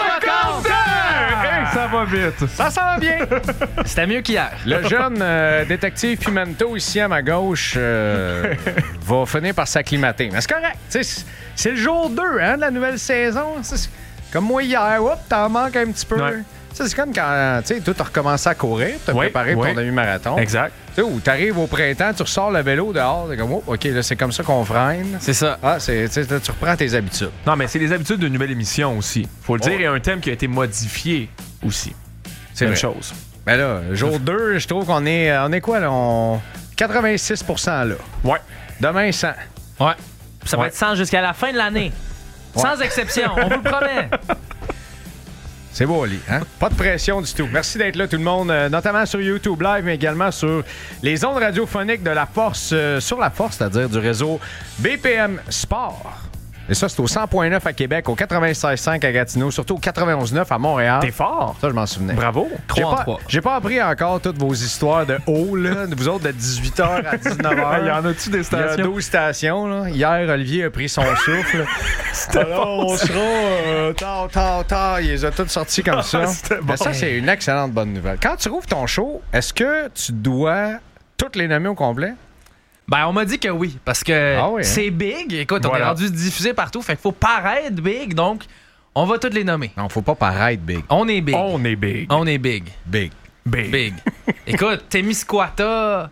Hey, ça va vite. Ça sent bien. C'était mieux qu'hier. Le jeune euh, détective Pimento, ici à ma gauche, euh, va finir par s'acclimater. Mais c'est correct. Tu sais, C'est c'est le jour deux hein, de la nouvelle saison. C'est comme moi hier. Oups, t'en manques un petit peu. Ouais. Tu sais, C'est comme quand tu sais, toi, t'as recommencé à courir, t'as Oui, préparé pour oui. ton demi-marathon. Exact. Tu sais, où t'arrives au printemps, tu ressors le vélo dehors, t'es comme, oh, OK, là, c'est comme ça qu'on freine. C'est ça. Ah, c'est, tu sais, tu reprends tes habitudes. Non, mais c'est les habitudes d'une nouvelle émission aussi. Faut le dire, il y a un thème qui a été modifié aussi. C'est une vrai. chose. Mais là, jour deux, je trouve qu'on est, on est quoi, là? On... quatre-vingt-six pour cent là. Ouais. Demain, cent. Ouais. Ça Ouais. va être cent jusqu'à la fin de l'année. Sans exception, on vous le promet. C'est beau, Ali. Hein? Pas de pression du tout. Merci d'être là, tout le monde, euh, notamment sur YouTube Live, mais également sur les ondes radiophoniques de la Force, euh, sur la Force, c'est-à-dire du réseau B P M Sport. Et ça, c'est au cent point neuf à Québec, au quatre-vingt-seize virgule cinq à Gatineau, surtout au quatre-vingt-onze virgule neuf à Montréal. T'es fort. Ça, je m'en souvenais. Bravo. J'ai trois en pas, trois. j'ai pas appris encore toutes vos histoires de haut, là, de vous autres de dix-huit heures à dix-neuf heures. Il y en a-tu des Il y a stations? douze stations. Là. Hier, Olivier a pris son souffle. Alors, on sera euh, tard, tard, tard. Il les a toutes sortis comme ça. C'était bon. Mais ça, c'est une excellente bonne nouvelle. Quand tu rouvres ton show, est-ce que tu dois toutes les nommer au complet? Ben, on m'a dit que oui, parce que Ah oui, hein? c'est big. Écoute, on Voilà. est rendu diffusé partout, fait qu'il faut paraître big, donc on va toutes les nommer. Non, faut pas paraître big. On est big. On est big. On est big. Big. Big. Big. Écoute, Témiscouata,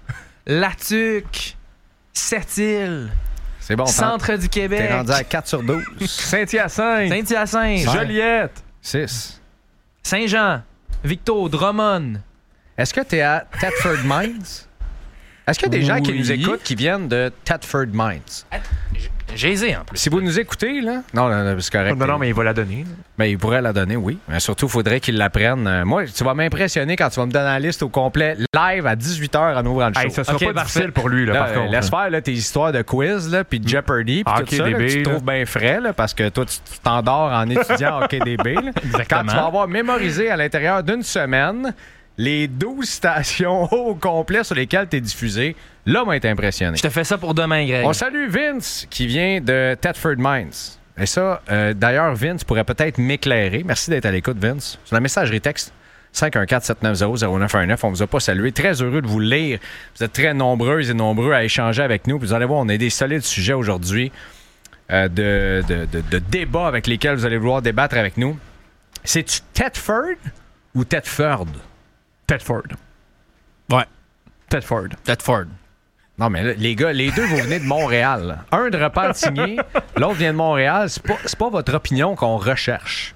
Latuc, Sept-Îles, C'est bon. Centre du Québec, T'es rendu à quatre sur douze. Saint-Hyacinthe. Saint-Hyacinthe, Joliette. six. Saint-Jean, Victo, Drummond. Est-ce que t'es à Thetford Mines? Est-ce qu'il y a des gens qui Oui. nous écoutent qui viennent de Thetford Mines? J'ai en plus. Si vous nous écoutez, là... Non, non, non, c'est correct. Non, non, mais il va la donner. Ben, il pourrait la donner, oui. Mais surtout, il faudrait qu'il la prenne. Euh, moi, tu vas m'impressionner quand tu vas me donner la liste au complet live à dix-huit heures en ouvrant le show. Hey, ça sera Ok, pas parfait. difficile pour lui, là, Là, par euh, contre. laisse faire là, tes histoires de quiz, là, puis de Jeopardy, puis Hockey tout ça, là, D B, que tu là. trouves bien frais, là, parce que toi, tu tu t'endors en étudiant hockey D B. Là. Quand tu vas avoir mémorisé à l'intérieur d'une semaine les douze stations au complet sur lesquelles tu es diffusé, là, m'a été impressionné. Je te fais ça pour demain, Greg. On salue Vince, qui vient de Thetford Mines. Et ça, euh, d'ailleurs, Vince pourrait peut-être m'éclairer. Merci d'être à l'écoute, Vince. Sur la messagerie texte, cinq un quatre, sept neuf zéro, zéro neuf un neuf. On vous a pas salué. Très heureux de vous lire. Vous êtes très nombreux et nombreux à échanger avec nous. Puis vous allez voir, on a des solides sujets aujourd'hui euh, de, de, de, de débats avec lesquels vous allez vouloir débattre avec nous. C'est-tu Thetford ou Thetford? Thetford. Ouais. Thetford. Thetford. Non, mais là, les gars, les deux, vous venez de Montréal. là. Un de Repentigny, l'autre vient de Montréal. C'est pas, c'est pas votre opinion qu'on recherche.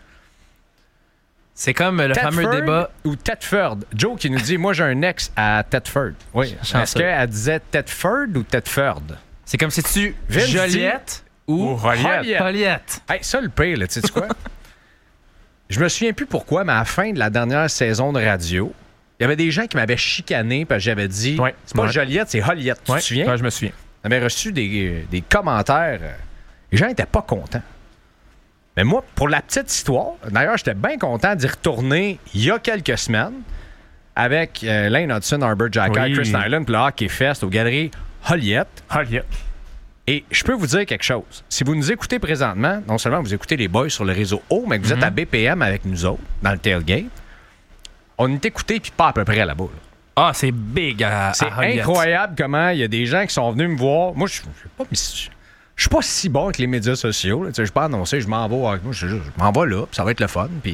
C'est comme le fameux Thetford débat. ou Thetford? Joe qui nous dit, moi, j'ai un ex à Thetford. Oui. Est-ce Chanceux. qu'elle disait Thetford ou Thetford? C'est comme si tu Vince dit- Joliette ou Ou Joliette. Joliette. Joliette. Hey, ça, le pire, là, tu sais quoi? Je me souviens plus pourquoi, mais à la fin de la dernière saison de radio, il y avait des gens qui m'avaient chicané parce que j'avais dit, Ouais. c'est pas Ouais. Joliette, c'est Joliette. Tu Ouais. te souviens? Ouais, je me souviens. J'avais reçu des, des commentaires. euh, Les gens n'étaient pas contents. Mais moi, pour la petite histoire, d'ailleurs, j'étais bien content d'y retourner il y a quelques semaines avec euh, Lane Hudson, Arbor Jacky, Oui. Chris Nyland, puis le Hockey Fest aux Galeries Joliette. Joliette. Et je peux vous dire quelque chose. Si vous nous écoutez présentement, non seulement vous écoutez les boys sur le réseau O, mais que vous êtes à B P M avec nous autres, dans le tailgate, on est écouté puis pas à peu près là-bas. là. Ah, c'est big à, C'est à Joliette. incroyable comment il y a des gens qui sont venus me voir. Moi, je je suis pas, je suis pas si bon avec les médias sociaux. là. Tu sais, je peux annoncer, je m'en vais. Moi, je, je m'en vais là, puis ça va être le fun. Puis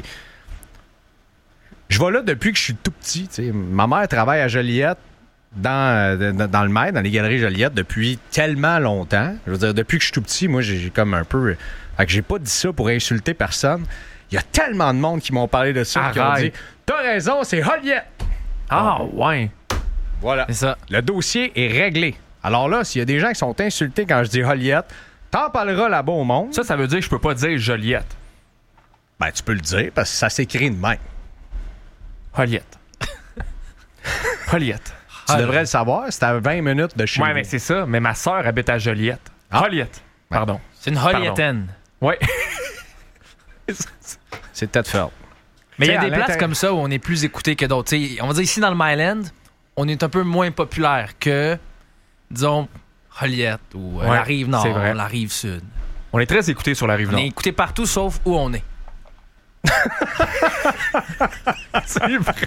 je vais là depuis que je suis tout petit. tu sais. Ma mère travaille à Joliette, dans, dans, dans le Maine, dans les galeries Joliette, depuis tellement longtemps. Je veux dire, depuis que je suis tout petit, moi, j'ai j'ai comme un peu... Fait que j'ai pas dit ça pour insulter personne. Il y a tellement de monde qui m'ont parlé de ça, qui ont dit Arrête. « T'as raison, c'est Joliette! Ah, ouais. » Voilà. C'est ça. Le dossier est réglé. Alors là, s'il y a des gens qui sont insultés quand je dis Joliette, t'en parleras là-bas au monde. Ça, ça veut dire que je peux pas dire Joliette. Ben, tu peux le dire parce que ça s'écrit de même. Joliette. Joliette. Tu devrais le savoir, c'est à vingt minutes de chez Ouais, nous. mais c'est ça. Mais ma sœur habite à Joliette. Ah. Joliette. Pardon. C'est une Jolietaine. Ouais. C'est peut-être fait. Mais il y T'sais, a à des places l'intérieur- comme ça où on est plus écouté que d'autres. T'sais, on va dire ici dans le Myland, on est un peu moins populaire que, disons, Joliette ou euh, Ouais, la rive nord, c'est vrai. la rive sud. On est très écoutés sur la rive On nord. est écouté partout sauf où on est. C'est vrai.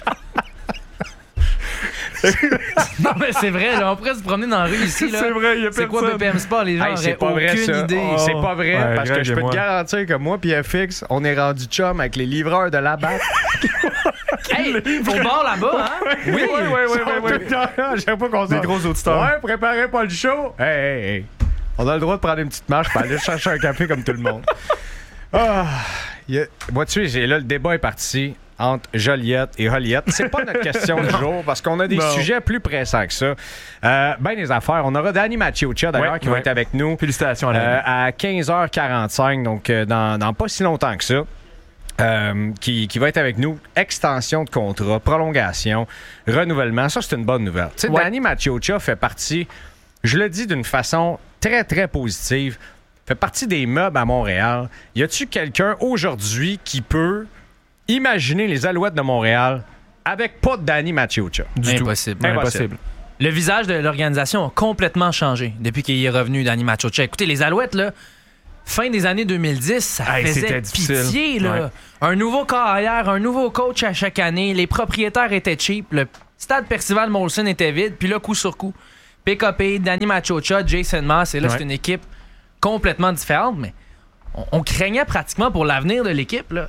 Non, mais c'est vrai, là, on pourrait se promener dans la rue ici. Là. C'est vrai, il y a C'est quoi personne. B P M Sport? Les gens Hey, c'est auraient pas vrai, aucune ça. idée. Oh. C'est pas vrai, Ouais, parce que Greg je et peux moi. te garantir que moi puis F X, on est rendu chum avec les livreurs de la batte. Hey, au bord là-bas, hein? Oui, ouais, ouais, ouais, ouais. Je sais pas qu'on Des gros auditeurs. Ouais, préparez pas le show. Hey, hey, hey. On a le droit de prendre une petite marche pour aller chercher un café comme tout le monde. Ah, y a... Moi, tu sais, là, le débat est parti entre Joliette et Joliette. C'est pas notre question du jour parce qu'on a des Non. sujets plus pressants que ça. Euh, ben des affaires. On aura Danny Maciocia, d'ailleurs, Ouais, qui va ouais. être avec nous Félicitations à euh, la à quinze heures quarante-cinq, donc euh, dans, dans pas si longtemps que ça. Euh, qui, qui va être avec nous. Extension de contrat, prolongation, renouvellement. Ça, c'est une bonne nouvelle. Tu sais, Ouais. Danny Maciocia fait partie, je le dis d'une façon très, très positive, fait partie des meubles à Montréal. Y a-tu quelqu'un aujourd'hui qui peut imaginer les Alouettes de Montréal avec pas de Danny Maciocia? Du Impossible. tout. Impossible. Impossible. Le visage de l'organisation a complètement changé depuis qu'il est revenu, Danny Maciocia. Écoutez, les Alouettes, là, fin des années deux mille dix, ça Hey, faisait c'était difficile. pitié. Là. Ouais. Un nouveau carrière, un nouveau coach à chaque année. Les propriétaires étaient cheap. Le stade Percival Molson était vide. Puis là, coup sur coup, P K P, Danny Maciocia, Jason Maas. Et là, Ouais. c'est une équipe complètement différente. Mais on, on craignait pratiquement pour l'avenir de l'équipe. Là.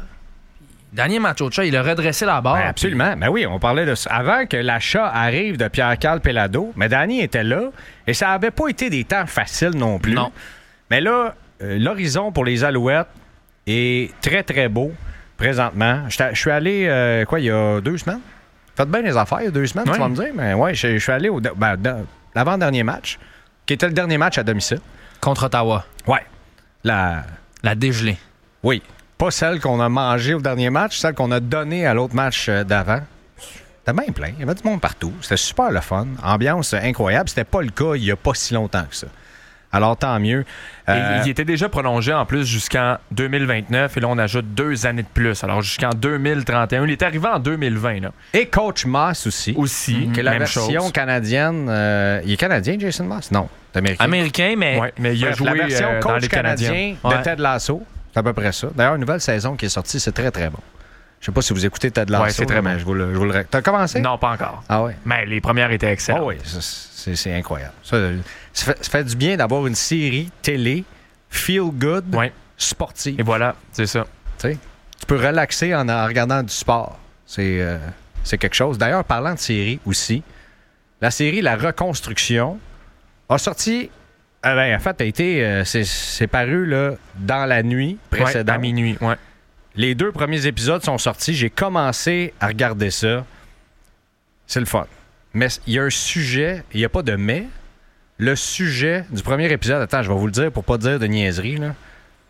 Danny Maciocia, il a redressé la barre. Ben, absolument. Ben oui, on parlait de ça. Avant que l'achat arrive de Pierre-Carl Pellado, mais Danny était là et ça n'avait pas été des temps faciles non plus. Non. Mais là, euh, l'horizon pour les Alouettes est très, très beau présentement. Je suis allé, euh, quoi, il y a deux semaines? Faites bien les affaires, il y a deux semaines, Ouais. tu vas me dire. Mais ouais, je je suis allé au ben, dans- l'avant-dernier match, qui était le dernier match à domicile. Contre Ottawa. Ouais. La... La dégelée. Oui. Pas celle qu'on a mangée au dernier match, celle qu'on a donnée à l'autre match euh, d'avant. C'était bien plein. Il y avait du monde partout. C'était super le fun. Ambiance incroyable. C'était pas le cas il y a pas si longtemps que ça. Alors, tant mieux. Et Euh, il était déjà prolongé en plus jusqu'en deux mille vingt-neuf et là on ajoute deux années de plus. Alors jusqu'en deux mille trente et un. Il est arrivé en deux mille vingt là. Et Coach Moss aussi. Aussi, Que la même version chose. canadienne. euh, il est canadien, Jason Moss? Non. C'est américain. Américain, mais Ouais, mais il a Bref, joué la version euh, dans coach les Canadiens. canadien de Ouais. Ted Lasso. C'est à peu près ça. D'ailleurs, une nouvelle saison qui est sortie, c'est très, très bon. Je sais pas si vous écoutez Ted Lasso. Ouais, c'est très mais bon. je vous le, je vous le ré- T'as commencé? Non, pas encore. Ah ouais. Mais les premières étaient Ah excellentes. oui, ça, c'est, c'est incroyable. Ça, ça, fait, ça fait du bien d'avoir une série télé feel good, Ouais. sportive. Et voilà, c'est ça. Tu sais. Tu peux relaxer en, en regardant du sport. C'est, euh, c'est quelque chose. D'ailleurs, parlant de série aussi, la série La Reconstruction a sorti. euh, ben, en fait, a été, euh, c'est, c'est paru là, dans la nuit Ouais, précédente. à minuit, ouais. Les deux premiers épisodes sont sortis. J'ai commencé à regarder ça. C'est le fun. Mais il y a un sujet, il n'y a pas de mais. Le sujet du premier épisode, attends, je vais vous le dire pour pas dire de niaiserie, là.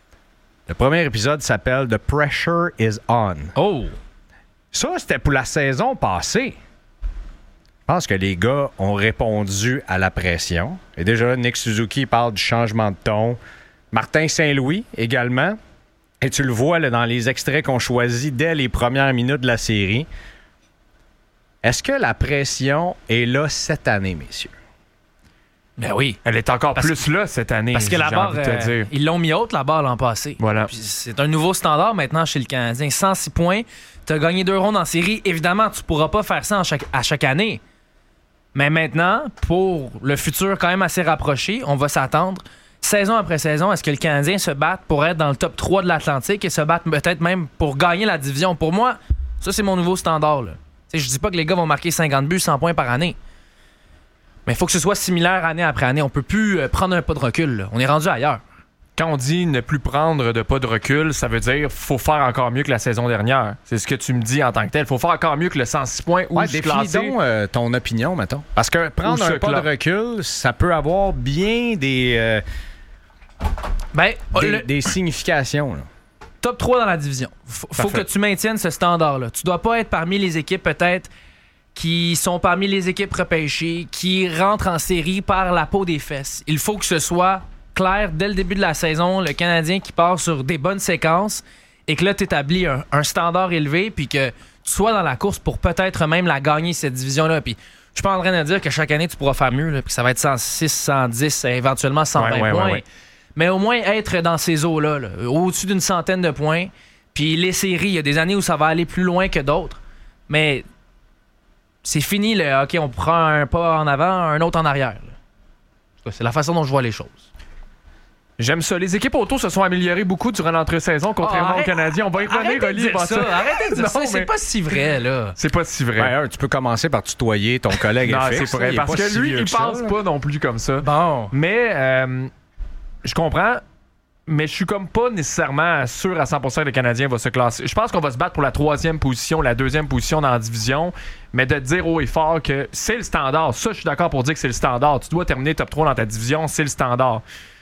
Le premier épisode s'appelle The Pressure is On. Oh! Ça, c'était pour la saison passée. Je pense que les gars ont répondu à la pression. Et déjà, Nick Suzuki parle du changement de ton. Martin Saint-Louis également. Et tu le vois là, dans les extraits qu'on choisit dès les premières minutes de la série. Est-ce que la pression est là cette année, messieurs? Ben oui. Elle est encore Parce- plus là cette année. Parce que la j'ai barre, envie de te euh, dire. ils l'ont mis haute, la barre, l'an passé. Voilà. Puis c'est un nouveau standard maintenant chez le Canadien. cent six points, tu as gagné deux rondes en série. Évidemment, tu pourras pas faire ça en chaque- à chaque année. Mais maintenant, pour le futur quand même assez rapproché, on va s'attendre, saison après saison, à ce que le Canadien se batte pour être dans le top trois de l'Atlantique et se batte peut-être même pour gagner la division. Pour moi, ça, c'est mon nouveau standard. Là. Tu sais, je dis pas que les gars vont marquer cinquante buts, cent points par année. Mais il faut que ce soit similaire année après année. On peut plus euh, prendre un pas de recul. Là. On est rendu ailleurs. Quand on dit ne plus prendre de pas de recul, ça veut dire faut faire encore mieux que la saison dernière. C'est ce que tu me dis en tant que tel. Faut faire encore mieux que le cent six points ou Ouais, se définis classer. donc euh, ton opinion, mettons. Parce que prendre Ou un se pas cla- de recul, ça peut avoir bien des, euh, Ben, des, le des significations. Là. top trois dans la division. Faut, faut que Parfait. tu maintiennes ce standard-là. Tu dois pas être parmi les équipes peut-être qui sont parmi les équipes repêchées, qui rentrent en série par la peau des fesses. Il faut que ce soit clair dès le début de la saison, le Canadien qui part sur des bonnes séquences et que là, tu établis un, un standard élevé puis que tu sois dans la course pour peut-être même la gagner, cette division-là. Puis je suis pas en train de dire que chaque année, tu pourras faire mieux, là, puis que ça va être cent six, cent dix, éventuellement cent vingt Ouais, ouais, points. ouais, ouais. Mais au moins être dans ces eaux-là, là, au-dessus d'une centaine de points. Puis les séries, il y a des années où ça va aller plus loin que d'autres. Mais c'est fini, le OK, on prend un pas en avant, un autre en arrière. là. En tout cas, c'est la façon dont je vois les choses. J'aime ça. Les équipes auto se sont améliorées beaucoup durant l'entre-saison, contrairement Oh, aux arrête- Canadiens. On va y revenir, Arrêtez de Oli, dire va ça, arrêtez de dire Non, ça. C'est mais- pas si vrai, là. C'est pas si vrai. Ben, un, tu peux commencer par tutoyer ton collègue non, F X. c'est vrai. là, il est Parce pas que si lui, vieux il que ça, pense là. pas non plus comme ça. Bon. Mais euh, je comprends, mais je suis comme pas nécessairement sûr à cent pour cent que le Canadien va se classer. Je pense qu'on va se battre pour la troisième position, la deuxième position dans la division, mais de dire haut et fort que c'est le standard. Ça, je suis d'accord pour dire que c'est le standard. Tu dois terminer top trois dans ta division, c'est le standard.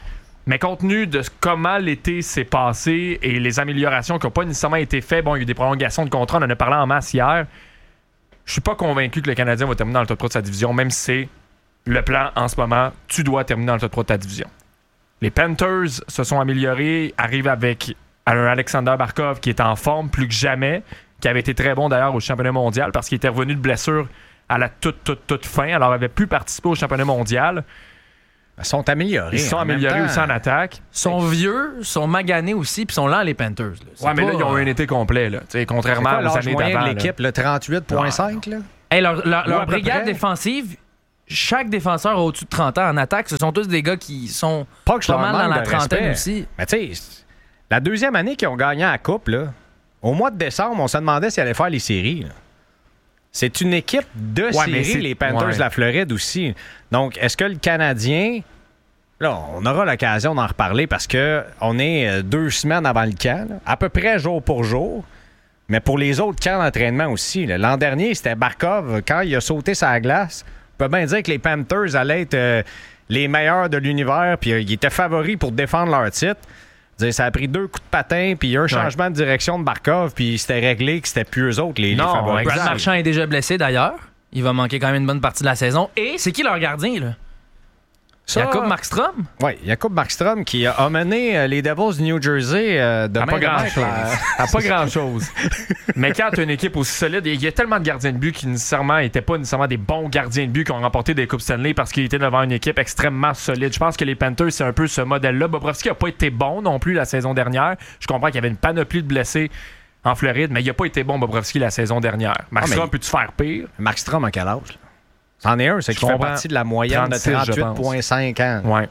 Mais compte tenu de comment l'été s'est passé et les améliorations qui n'ont pas nécessairement été faites, bon, il y a eu des prolongations de contrat, on en a parlé en masse hier. Je suis pas convaincu que le Canadien va terminer dans le top trois de sa division, même si c'est le plan en ce moment. Tu dois terminer dans le top trois de ta division. Les Panthers se sont améliorés, arrivent avec un Alexander Barkov qui est en forme plus que jamais, qui avait été très bon d'ailleurs au championnat mondial parce qu'il était revenu de blessure à la toute, toute, toute fin, alors avait pu participer au championnat mondial. Ils sont améliorés. Ils sont améliorés aussi en attaque. Ils sont vieux, sont maganés aussi, puis sont lents les Panthers. Là. Ouais, mais pas, là, ils ont eu un été complet, là. T'sais, contrairement quoi, aux années d'avant. De l'équipe, le trente-huit virgule cinq, là? Hey, leur leur, leur à peu brigade près. défensive, chaque défenseur a au-dessus de trente ans en attaque. Ce sont tous des gars qui sont Pas que je pas leur mal dans manque la de trentaine respect. aussi. Mais tu sais, la deuxième année qu'ils ont gagné la Coupe, là, au mois de décembre, on se demandait s'ils allaient faire les séries. Là. C'est une équipe de Ouais, mais c'est- séries, les Panthers ouais. de la Floride aussi. Donc, est-ce que le Canadien... Là, on aura l'occasion d'en reparler parce que on est euh, deux semaines avant le camp, là, à peu près jour pour jour. Mais pour les autres camps d'entraînement aussi. Là. L'an dernier, c'était Barkov. Quand il a sauté sa glace, on peut bien dire que les Panthers allaient être euh, les meilleurs de l'univers, puis euh, ils étaient favoris pour défendre leur titre. Dire, ça a pris deux coups de patin, puis il y a un changement de direction de Barkov, puis c'était réglé que c'était plus eux autres les, les Non, favoris. exact. Brad Marchand est déjà blessé d'ailleurs. Il va manquer quand même une bonne partie de la saison. Et c'est qui leur gardien, là? Ça, Jacob Markstrom? Oui, Jacob Markstrom qui a amené euh, les Devils du New Jersey euh, de À main pas de maître, grand-chose. là. À pas grand-chose. Mais quand tu as une équipe aussi solide, il y a tellement de gardiens de but qui nécessairement n'étaient pas nécessairement des bons gardiens de but qui ont remporté des Coupes Stanley parce qu'ils étaient devant une équipe extrêmement solide. Je pense que les Panthers, c'est un peu ce modèle-là. Bobrovski n'a pas été bon non plus la saison dernière. Je comprends qu'il y avait une panoplie de blessés en Floride, mais il n'a pas été bon, Bobrovski, la saison dernière. Markstrom, Ah, mais- peux-tu faire pire? Markstrom en quel âge? Là? C'en est un, c'est Je qu'il fait comprends. partie de la moyenne trente-six, de je trente-huit pense. virgule cinq ans. Ouais.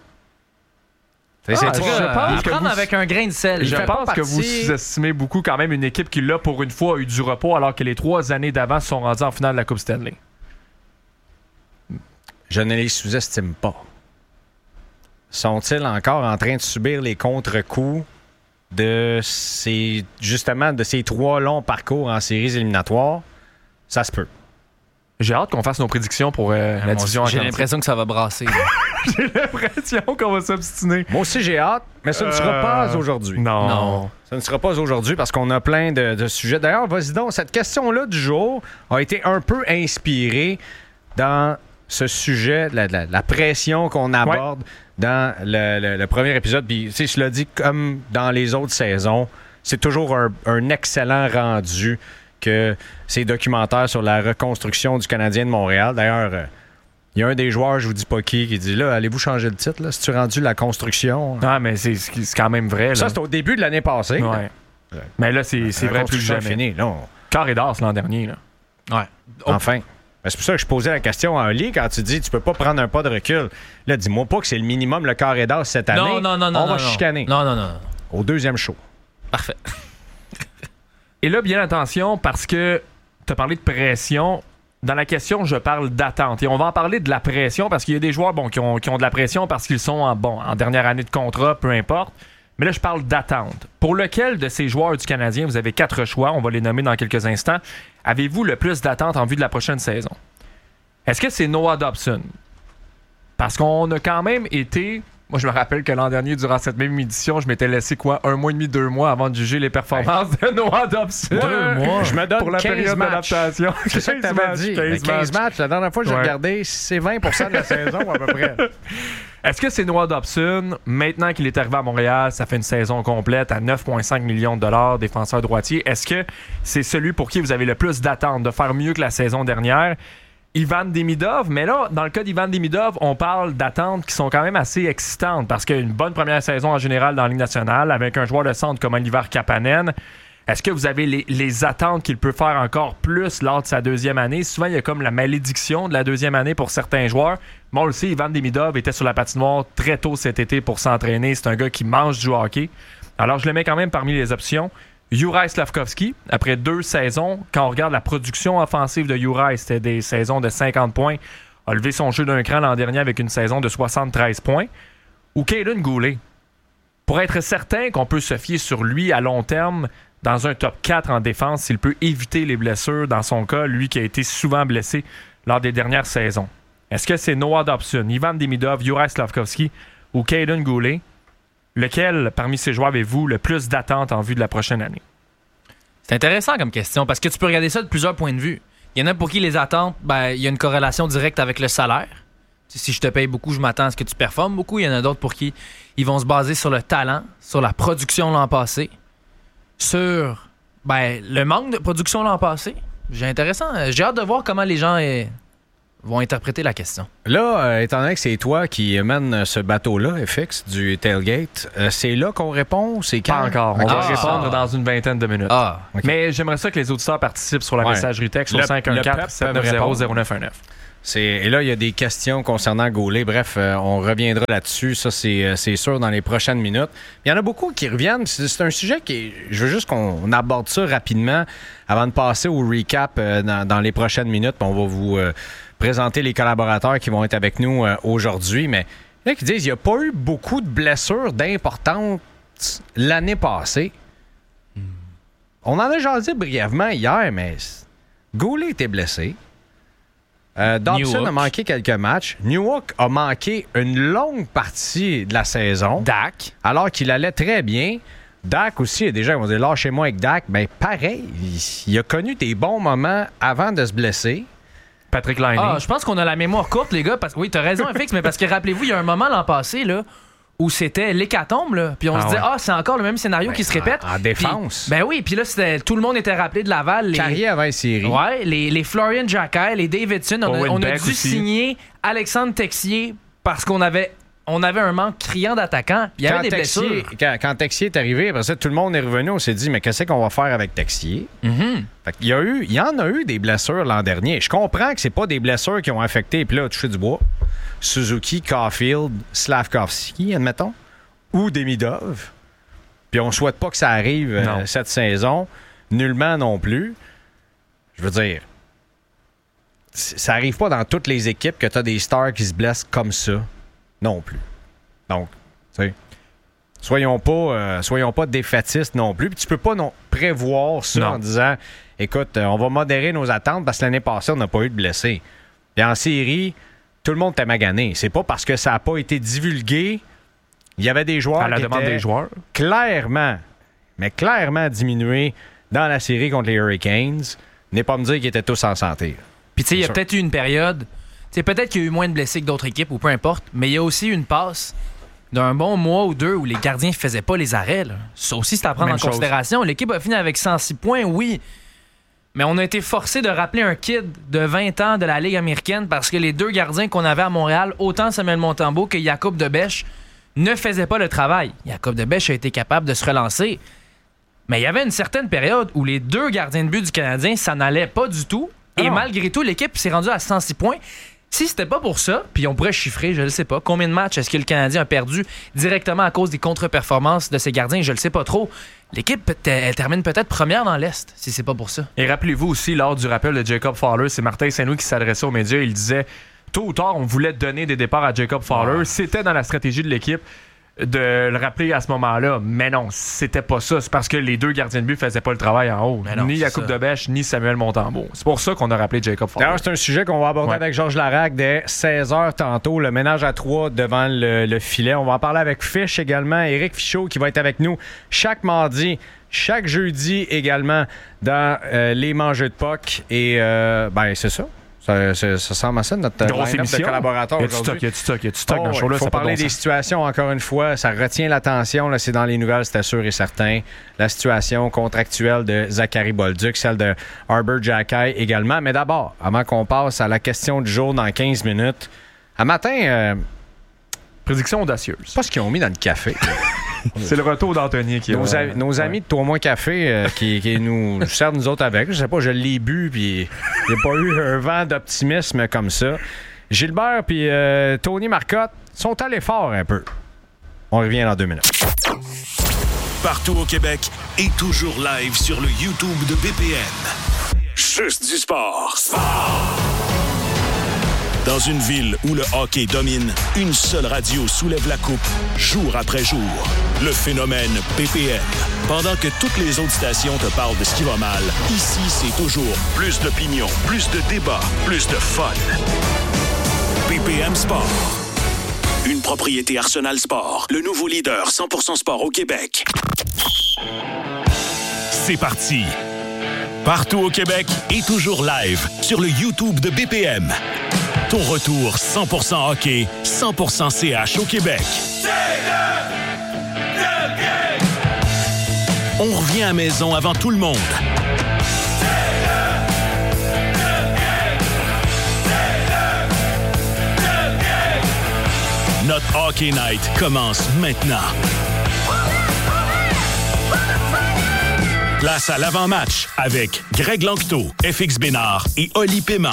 C'est- c'est Ah, trop- je je pense pense que prendre vous- avec un grain de sel. Je fait pense pas que vous partie- sous-estimez beaucoup quand même une équipe qui, là, pour une fois, a eu du repos alors que les trois années d'avant se sont rendues en finale de la Coupe Stanley. Je ne les sous-estime pas. Sont-ils encore en train de subir les contre-coups de ces, justement, de ces trois longs parcours en séries éliminatoires? Ça se peut. J'ai hâte qu'on fasse nos prédictions pour euh, la division J'ai Atlantique. l'impression que ça va brasser. là. J'ai l'impression qu'on va s'obstiner. Moi aussi, j'ai hâte, mais ce ne sera Euh, pas aujourd'hui. Non. Non. Ce ne sera pas aujourd'hui parce qu'on a plein de, de sujets. D'ailleurs, vas-y donc, cette question-là du jour a été un peu inspirée dans ce sujet, la, la- la pression qu'on aborde dans le, le- le premier épisode. Puis, tu sais, je l'ai dit, comme dans les autres saisons, c'est toujours un, un excellent rendu que ces documentaires sur la reconstruction du Canadien de Montréal. D'ailleurs, euh, il y a un des joueurs, je vous dis pas qui, qui dit là, allez-vous changer le titre, là, si tu rendu la construction? Ah, mais c'est c'est quand même vrai. Là. Ça, c'est au début de l'année passée. là. Ouais. Mais là, c'est c'est La vrai plus que construction est jamais. finie, là, on- Carré d'as l'an dernier. Là. Ouais. Enfin. Ben, c'est pour ça que je posais la question à Oli quand tu dis tu peux pas prendre un pas de recul. Là, dis-moi pas que c'est le minimum le carré d'as cette année. Non, non, non, non. On va non, chicaner. Non, non, non. non. Au deuxième show. Parfait. Et là, bien attention, parce que tu as parlé de pression. Dans la question, je parle d'attente. Et on va en parler de la pression parce qu'il y a des joueurs bon, qui, ont, qui ont de la pression parce qu'ils sont en, bon, en dernière année de contrat, peu importe. Mais là, je parle d'attente. Pour lequel de ces joueurs du Canadien, vous avez quatre choix, on va les nommer dans quelques instants, avez-vous le plus d'attente en vue de la prochaine saison? Est-ce que c'est Noah Dobson? Parce qu'on a quand même été... Moi, je me rappelle que l'an dernier, durant cette même édition, je m'étais laissé quoi, un mois et demi, deux mois avant de juger les performances de Noah Dobson. Deux mois. Je me donne Pour la quinze période matchs. d'adaptation. C'est ça que tu quinze avais matchs, dit. quinze Mais quinze matchs. matchs. La dernière fois que j'ai Ouais. regardé, c'est vingt pour cent de la saison à peu près. Est-ce que c'est Noah Dobson, maintenant qu'il est arrivé à Montréal, ça fait une saison complète à neuf virgule cinq millions de dollars, défenseur droitier. Est-ce que c'est celui pour qui vous avez le plus d'attente de faire mieux que la saison dernière? Ivan Demidov, mais là, dans le cas d'Ivan Demidov, on parle d'attentes qui sont quand même assez excitantes parce qu'une bonne première saison en général dans la Ligue nationale avec un joueur de centre comme Oliver Kapanen. Est-ce que vous avez les, les attentes qu'il peut faire encore plus lors de sa deuxième année? Souvent, il y a comme la malédiction de la deuxième année pour certains joueurs. Moi, on le sait, Ivan Demidov était sur la patinoire très tôt cet été pour s'entraîner. C'est un gars qui mange du hockey. Alors, je le mets quand même parmi les options. Juraj Slafkovský, après deux saisons, quand on regarde la production offensive de Juraj, c'était des saisons de cinquante points, a levé son jeu d'un cran l'an dernier avec une saison de soixante-treize points. Ou Caden Goulet. Pour être certain qu'on peut se fier sur lui à long terme dans un top quatre en défense, s'il peut éviter les blessures, dans son cas, lui qui a été souvent blessé lors des dernières saisons. Est-ce que c'est Noah Dobson, Ivan Demidov, Juraj Slafkovský ou Caden Goulet? lequel parmi ces joueurs avez-vous le plus d'attentes en vue de la prochaine année? C'est intéressant comme question parce que tu peux regarder ça de plusieurs points de vue. Il y en a pour qui les attentes, ben, il y a une corrélation directe avec le salaire. Si je te paye beaucoup, je m'attends à ce que tu performes beaucoup. Il y en a d'autres pour qui ils vont se baser sur le talent, sur la production l'an passé, sur ben, le manque de production l'an passé. J'ai intéressant. J'ai hâte de voir comment les gens eh, vont interpréter la question. Là, euh, étant donné que c'est toi qui mène ce bateau-là, F X, du tailgate, euh, c'est là qu'on répond? C'est quand? Pas encore. On Okay. va Ah. répondre dans une vingtaine de minutes. Ah, OK. Mais j'aimerais ça que les auditeurs participent sur la Ouais. messagerie texte Le- au cinq un le quatre peuple sept peut neuf zéro répondre. zéro neuf un neuf. C'est, et là, il y a des questions concernant Gaulet. Bref, euh, on reviendra là-dessus. Ça, c'est, euh, c'est sûr, dans les prochaines minutes. Il y en a beaucoup qui reviennent. C'est, c'est un sujet qui... Je veux juste qu'on on aborde ça rapidement avant de passer au recap euh, dans, dans les prochaines minutes. On va vous euh, présenter les collaborateurs qui vont être avec nous euh, aujourd'hui. Mais il y en a qui disent qu'il n'y a pas eu beaucoup de blessures d'importantes l'année passée. On en a jasé brièvement hier, mais Gaulet était blessé. Euh, Dobson Newhook. a manqué quelques matchs. Newhook a manqué une longue partie de la saison. Dak. Alors qu'il allait très bien. Dak aussi, déjà, ils vont dire lâchez-moi avec Dak. Ben pareil, il, il a connu des bons moments avant de se blesser. Patrick Laine. Ah, je pense qu'on a la mémoire courte, les gars. Parce... Oui, t'as raison, F X, mais parce que rappelez-vous, il y a un moment l'an passé, là, où c'était l'hécatombe, là. Puis on Ah se disait, ouais. ah, c'est encore le même scénario qui se répète. En, en défense. Puis- ben oui, puis là, c'était, tout le monde était rappelé de Laval. Les... Carrier avant les séries. Ouais, les, les Florian Jacquet, les Davidson, on a, Owen on a Beck dû aussi. signer Alexandre Texier parce qu'on avait, on avait un manque criant d'attaquants. Il y avait Quand des Texier, blessures. quand, quand Texier est arrivé, après ça, tout le monde est revenu. On s'est dit, mais qu'est-ce qu'on va faire avec Texier? Mhm. Fait qu'il y a eu, il y en a eu des blessures l'an dernier. Je comprends que c'est pas des blessures qui ont affecté, puis là, touché du bois. Suzuki, Caulfield, Slavkovski, admettons, ou Demidov. Puis on souhaite pas que ça arrive euh, Non. cette saison. Nullement non plus. Je veux dire, c- ça arrive pas dans toutes les équipes que tu as des stars qui se blessent comme ça. Non plus. Donc, tu sais, soyons pas, euh, soyons pas défaitistes non plus. Puis tu peux pas non, prévoir ça Non. en disant, écoute, euh, on va modérer nos attentes parce que l'année passée, on n'a pas eu de blessés. Puis en série, tout le monde était magané. C'est pas parce que ça n'a pas été divulgué. Il y avait des joueurs À la qui demande étaient des joueurs. clairement, mais clairement diminués dans la série contre les Hurricanes. N'est pas me dire qu'ils étaient tous en santé. Puis tu sais, il y a sûr. peut-être eu une période, tu sais, peut-être qu'il y a eu moins de blessés que d'autres équipes ou peu importe, mais il y a aussi eu une passe d'un bon mois ou deux où les gardiens ne faisaient pas les arrêts. Là. Ça aussi, c'est à prendre Même en chose. considération. L'équipe a fini avec cent six points, oui. Mais on a été forcé de rappeler un kid de vingt ans de la Ligue américaine parce que les deux gardiens qu'on avait à Montréal, autant Samuel Montembeault que Jacob Debèche, ne faisaient pas le travail. Jacob Debèche a été capable de se relancer. Mais il y avait une certaine période où les deux gardiens de but du Canadien, ça n'allait pas du tout. Et Ah non. malgré tout, l'équipe s'est rendue à cent six points. Si c'était pas pour ça, puis on pourrait chiffrer, je ne sais pas, combien de matchs est-ce que le Canadien a perdu directement à cause des contre-performances de ses gardiens, je le sais pas trop. L'équipe, peut- elle termine peut-être première dans l'Est, si c'est pas pour ça. Et rappelez-vous aussi, lors du rappel de Jacob Fowler, c'est Martin Saint-Louis qui s'adressait aux médias. Il disait, tôt ou tard, on voulait donner des départs à Jacob Fowler. C'était dans la stratégie de l'équipe de le rappeler à ce moment-là. Mais non, c'était pas ça. C'est parce que les deux gardiens de but faisaient pas le travail en haut. Mais non, ni c'est Jacob ça. Debèche, ni Samuel Montembeault. C'est pour ça qu'on a rappelé Jacob Fowler. D'ailleurs, c'est un sujet qu'on va aborder Ouais. avec Georges Larac dès seize heures tantôt. Le ménage à trois devant le, le filet. On va en parler avec Fish également. Éric Fichaud qui va être avec nous chaque mardi, chaque jeudi également dans euh, les mangeux de puck. Et euh, ben c'est ça. Ça, ça, ça semble à ça, notre Grosse line-up de émission. collaborateurs Y a du aujourd'hui. stock, y a du stock, y a du stock Oh, dans ouais. ce show-là. Il faut ça a pas de parler bon des sens. situations, encore une fois. Ça retient l'attention. Là, c'est dans les nouvelles, c'était sûr et certain. La situation contractuelle de Zachary Bolduc, celle de Arbor Jacquet également. Mais d'abord, avant qu'on passe à la question du jour dans quinze minutes, à matin, euh, Prédiction audacieuse. pas ce qu'ils ont mis dans le café. C'est le retour d'Anthony qui Nos, a- a- nos amis de Toi Moins Café euh, qui, qui nous servent nous autres avec. Je sais pas, je l'ai bu, puis il n'y a pas eu un vent d'optimisme comme ça. Gilbert puis euh, Tony Marcotte sont allés fort un peu. On revient dans deux minutes. Partout au Québec et toujours live sur le YouTube de B P M. Juste du sport. Dans une ville où le hockey domine, une seule radio soulève la coupe, jour après jour. Le phénomène B P M. Pendant que toutes les autres stations te parlent de ce qui va mal, ici, c'est toujours plus d'opinion, plus de débats, plus de fun. B P M Sport. une propriété Arsenal Sport, le nouveau leader cent pour cent sport au Québec. C'est parti. Partout au Québec et toujours live sur le YouTube de B P M. Ton retour cent pour cent hockey, cent pour cent C H au Québec. On revient à maison avant tout le monde. Notre Hockey Night commence maintenant. Place à l'avant-match avec Greg Lanctot, F X Bénard et Oli Paiement.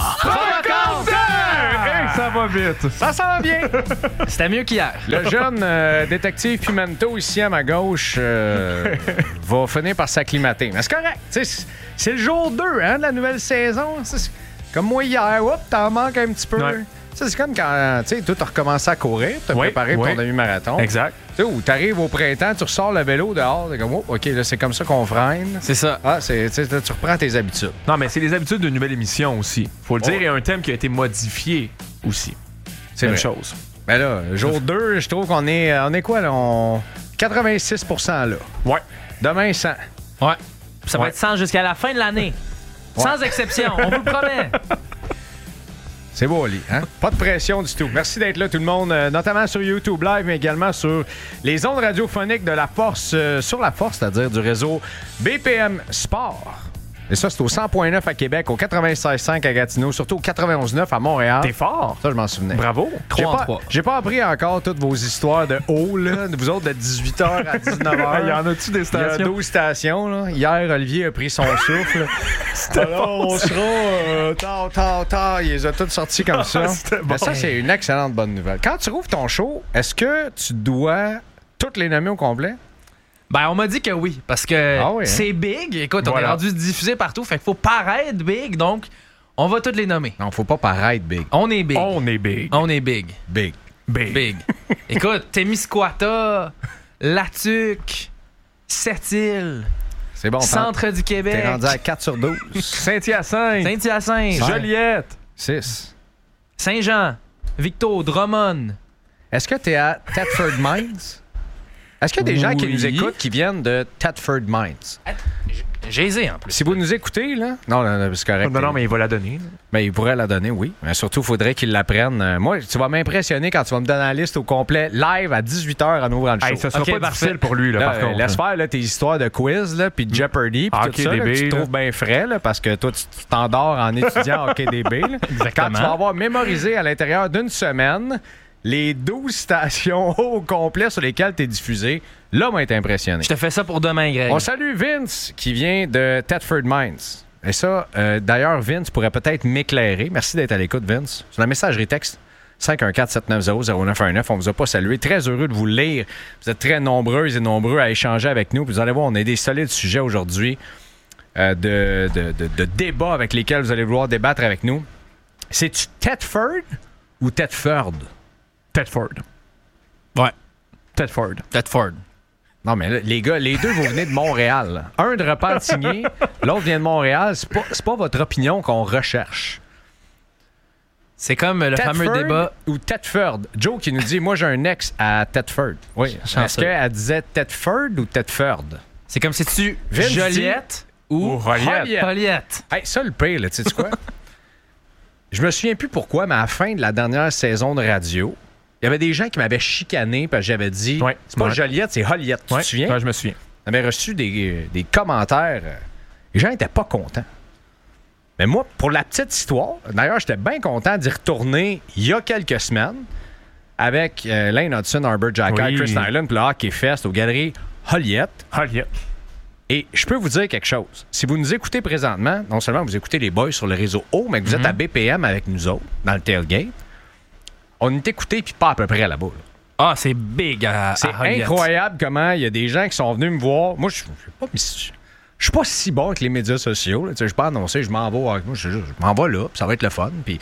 Hey, ça va vite. Ça s'en va bien. C'était mieux qu'hier. Le jeune euh, détective Pimento, ici à ma gauche, euh, va finir par s'acclimater. Mais c'est correct. C'est, c'est le jour deux hein, de la nouvelle saison. C'est, comme moi hier, hop, t'en manques un petit peu. Ouais. Ça, c'est comme quand tu as recommencé à courir, tu as Oui, préparé pour oui. ton demi-marathon. Exact. Tu sais, où tu arrives au printemps, tu ressors le vélo dehors, t'es comme, oh, OK, là, c'est comme ça qu'on freine. C'est ça. Ah, c'est, tu sais, tu reprends tes habitudes. Non, mais c'est les habitudes d'une nouvelle émission aussi. Faut le dire, Oh. il y a un thème qui a été modifié aussi. C'est Même vrai. chose. Ben là, jour deux, je trouve qu'on est. On est quoi, là? On... quatre-vingt-six pour cent là. Ouais. Demain, cent. Ouais. Ça va Ouais. être cent jusqu'à la fin de l'année. Sans exception, on vous le promet. C'est beau, Ali. Hein? Pas de pression du tout. Merci d'être là, tout le monde, euh, notamment sur YouTube Live, mais également sur les ondes radiophoniques de la Force, euh, sur la Force, c'est-à-dire du réseau B P M Sport. Et ça, c'est au cent point neuf à Québec, au quatre-vingt-seize virgule cinq à Gatineau, surtout au quatre-vingt-onze neuf à Montréal. T'es fort. Ça, je m'en souvenais. Bravo. J'ai trois en pas, trois. j'ai pas appris encore toutes vos histoires de haut, là. Vous autres, de dix-huit heures à dix-neuf heures. Il y en a-tu des Il y a stations? douze stations. Là. Hier, Olivier a pris son souffle. Alors, on sera euh, tard, tard, tard. Il les a toutes sorties comme ça. C'était bon. Mais ça, c'est une excellente bonne nouvelle. Quand tu rouvres ton show, est-ce que tu dois toutes les nommer au complet? Ben, on m'a dit que oui, parce que Ah oui, hein? c'est big. Écoute, on Voilà. est rendu diffusé partout, fait qu'il faut paraître big, donc on va toutes les nommer. Non, faut pas paraître big. On est big. On est big. On est big. Big. Big. Big. Écoute, Témiscouata, Latuc, Sept-Îles, C'est bon. Centre du Québec, T'es rendu à quatre sur douze. Saint-Hyacinthe. Saint-Hyacinthe, Joliette. six. Saint-Jean, Victo, Drummond. Est-ce que t'es à Thetford Mines? Est-ce qu'il y a des gens qui Oui. nous écoutent qui viennent de Thetford Mines? J'ai en plus. Si vous nous écoutez, là... Non, non, non, c'est correct. Non, non, mais il va la donner. Ben, il pourrait la donner, oui. Mais surtout, il faudrait qu'il l'apprenne. Euh, moi, tu vas m'impressionner quand tu vas me donner la liste au complet live à dix-huit heures en ouvrant le show. Hey, ça sera Ok, pas parfait. difficile pour lui, là, Là, par euh, contre. laisse faire là, tes histoires de quiz, là, puis de Jeopardy, puis Hockey tout ça, là, D B, que tu là. trouves bien frais, là, parce que toi, tu tu t'endors en étudiant Hockey D B. là. Quand tu vas avoir mémorisé à l'intérieur d'une semaine les douze stations au complet sur lesquelles tu es diffusé, là, moi, été impressionné. Je te fais ça pour demain, Greg. On salue Vince, qui vient de Thetford Mines. Et ça, euh, d'ailleurs, Vince pourrait peut-être m'éclairer. Merci d'être à l'écoute, Vince. Sur la messagerie texte cinq un quatre sept neuf zéro zéro neuf un neuf. On vous a pas salué. Très heureux de vous lire. Vous êtes très nombreux et nombreux à échanger avec nous. Puis vous allez voir, on a des solides sujets aujourd'hui euh, de, de, de, de débats avec lesquels vous allez vouloir débattre avec nous. C'est-tu Thetford ou Thetford? Thetford. Ouais. Thetford. Thetford. Non, mais là, les gars, les deux, vous venez de Montréal. là. Un de Repentigny, l'autre vient de Montréal. C'est pas, c'est pas votre opinion qu'on recherche. C'est comme le fameux Thetford débat. ou Thetford? Joe qui nous dit, moi, j'ai un ex à Thetford. Oui. Est-ce Chanceux. qu'elle disait Thetford ou Thetford? C'est comme si tu Vince dit- Joliette ou Ou Joliette. Joliette. Joliette. Hey, ça, le pire, là, tu sais quoi? Je me souviens plus pourquoi, mais à la fin de la dernière saison de radio, il y avait des gens qui m'avaient chicané parce que j'avais dit, Ouais. c'est pas Ouais. Joliette, c'est Joliette. Tu Ouais. te souviens? Ouais, je me souviens. J'avais reçu des, des commentaires. euh, Les gens n'étaient pas contents. Mais moi, pour la petite histoire, d'ailleurs, j'étais bien content d'y retourner il y a quelques semaines avec euh, Lane Hudson, Arbor Jacky, Oui. Chris Nyland, puis le Hockey Fest aux Galeries Joliette. Joliette. Et je peux vous dire quelque chose. Si vous nous écoutez présentement, non seulement vous écoutez les boys sur le réseau O, mais que vous êtes à B P M avec nous autres, dans le tailgate, on est écouté puis pas à peu près là-bas. là. Ah, c'est big à, C'est à Joliette. incroyable comment il y a des gens qui sont venus me voir. Moi, je je suis pas, je suis pas si bon avec les médias sociaux. là. Tu sais, je peux annoncer, je m'en vais. avec moi, Je, je m'en vais là, puis ça va être le fun. Puis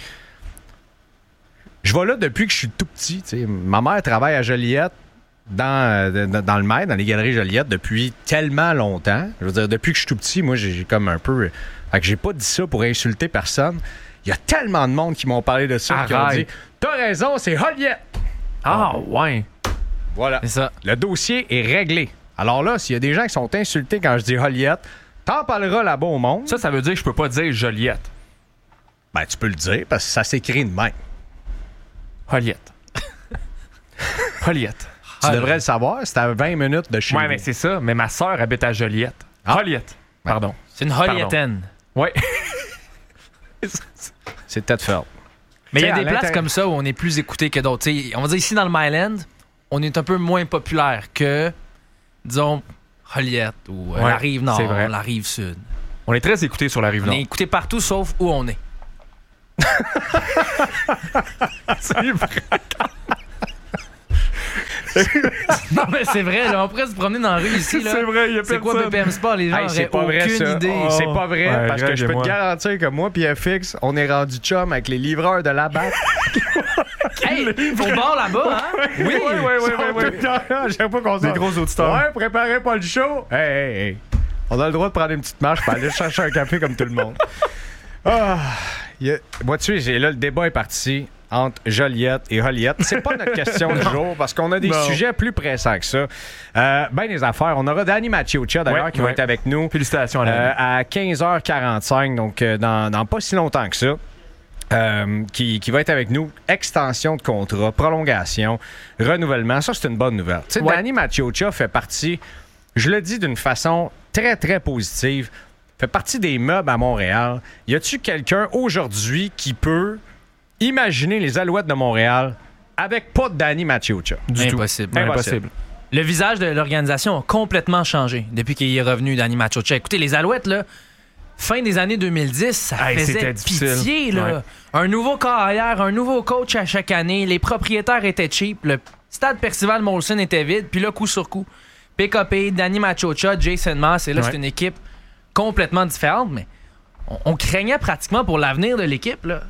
je vais là depuis que je suis tout petit. tu sais. Ma mère travaille à Joliette, dans, euh, dans, dans le Maine, dans les galeries Joliette, depuis tellement longtemps. Je veux dire, depuis que je suis tout petit, moi, j'ai j'ai comme un peu... Fait que j'ai pas dit ça pour insulter personne. Il y a tellement de monde qui m'ont parlé de ça, qui ont Arrête. dit « T'as raison, c'est Joliette! » Ah, ouais. Voilà. C'est ça. Le dossier est réglé. Alors là, s'il y a des gens qui sont insultés quand je dis Joliette, t'en parleras là-bas au monde. Ça, ça veut dire que je peux pas dire Joliette. Ben, tu peux le dire parce que ça s'écrit de même. Joliette. Joliette. Tu ah, devrais le savoir, c'est à vingt minutes de chez Ouais, nous. mais c'est ça. Mais ma sœur habite à Joliette. Ah. Joliette. Pardon. C'est une Jolietaine. Ouais. C'est peut-être fait. Mais il y a T'sais, des à places l'inter- comme ça où on est plus écouté que d'autres. T'sais, on va dire ici dans le Myland, on est un peu moins populaire que, disons, Joliette ou euh, Ouais, la rive nord, c'est vrai. la rive sud. On est très écoutés sur la rive On nord. est écouté partout sauf où on est. C'est vrai. Non, mais c'est vrai, là, on pourrait se promener dans la rue ici. Là. C'est vrai, il y a C'est quoi personne. B P M Sport? Les gens Hey, c'est pas auraient vrai, aucune ça. idée. Oh, c'est pas vrai, Ouais, parce que Greg je et peux te moi. garantir que moi puis F X, on est rendu chum avec les livreurs de la B A C. Hey, au bord là-bas, hein? Oui, ouais, ouais, ouais, ouais, Je sais pas qu'on Des gros auditeurs. Ouais, préparez pas le show. Hey, hey, hey. On a le droit de prendre une petite marche pour aller chercher un café comme tout le monde. Ah, y a... Moi, tu sais, j'ai- là, le débat est parti entre Joliette et Joliette. C'est pas notre question du jour parce qu'on a des Non. sujets plus pressants que ça. Euh, ben des affaires. On aura Danny Maciocia d'ailleurs Ouais, qui va ouais. être avec nous. Félicitations à la Euh, à quinze heures quarante-cinq, donc euh, dans, dans pas si longtemps que ça. Euh, qui, qui va être avec nous. Extension de contrat, prolongation, renouvellement. Ça, c'est une bonne nouvelle. Tu sais, Ouais. Danny Maciocia fait partie, je le dis d'une façon très, très positive, fait partie des meubles à Montréal. Y a-tu quelqu'un aujourd'hui qui peut imaginer les Alouettes de Montréal avec pas de Danny Maciocia? Du tout. Impossible. Impossible. Le visage de l'organisation a complètement changé depuis qu'il est revenu, Danny Maciocia. Écoutez, les Alouettes, là, fin des années deux mille dix, ça Hey, faisait c'était difficile. pitié. Là. Ouais. Un nouveau carrière, un nouveau coach à chaque année. Les propriétaires étaient cheap. Le stade Percival Molson était vide. Puis là, coup sur coup, P K P, Danny Maciocia, Jason Maas. Et là, Ouais. c'est une équipe complètement différente. Mais on, on craignait pratiquement pour l'avenir de l'équipe. Là.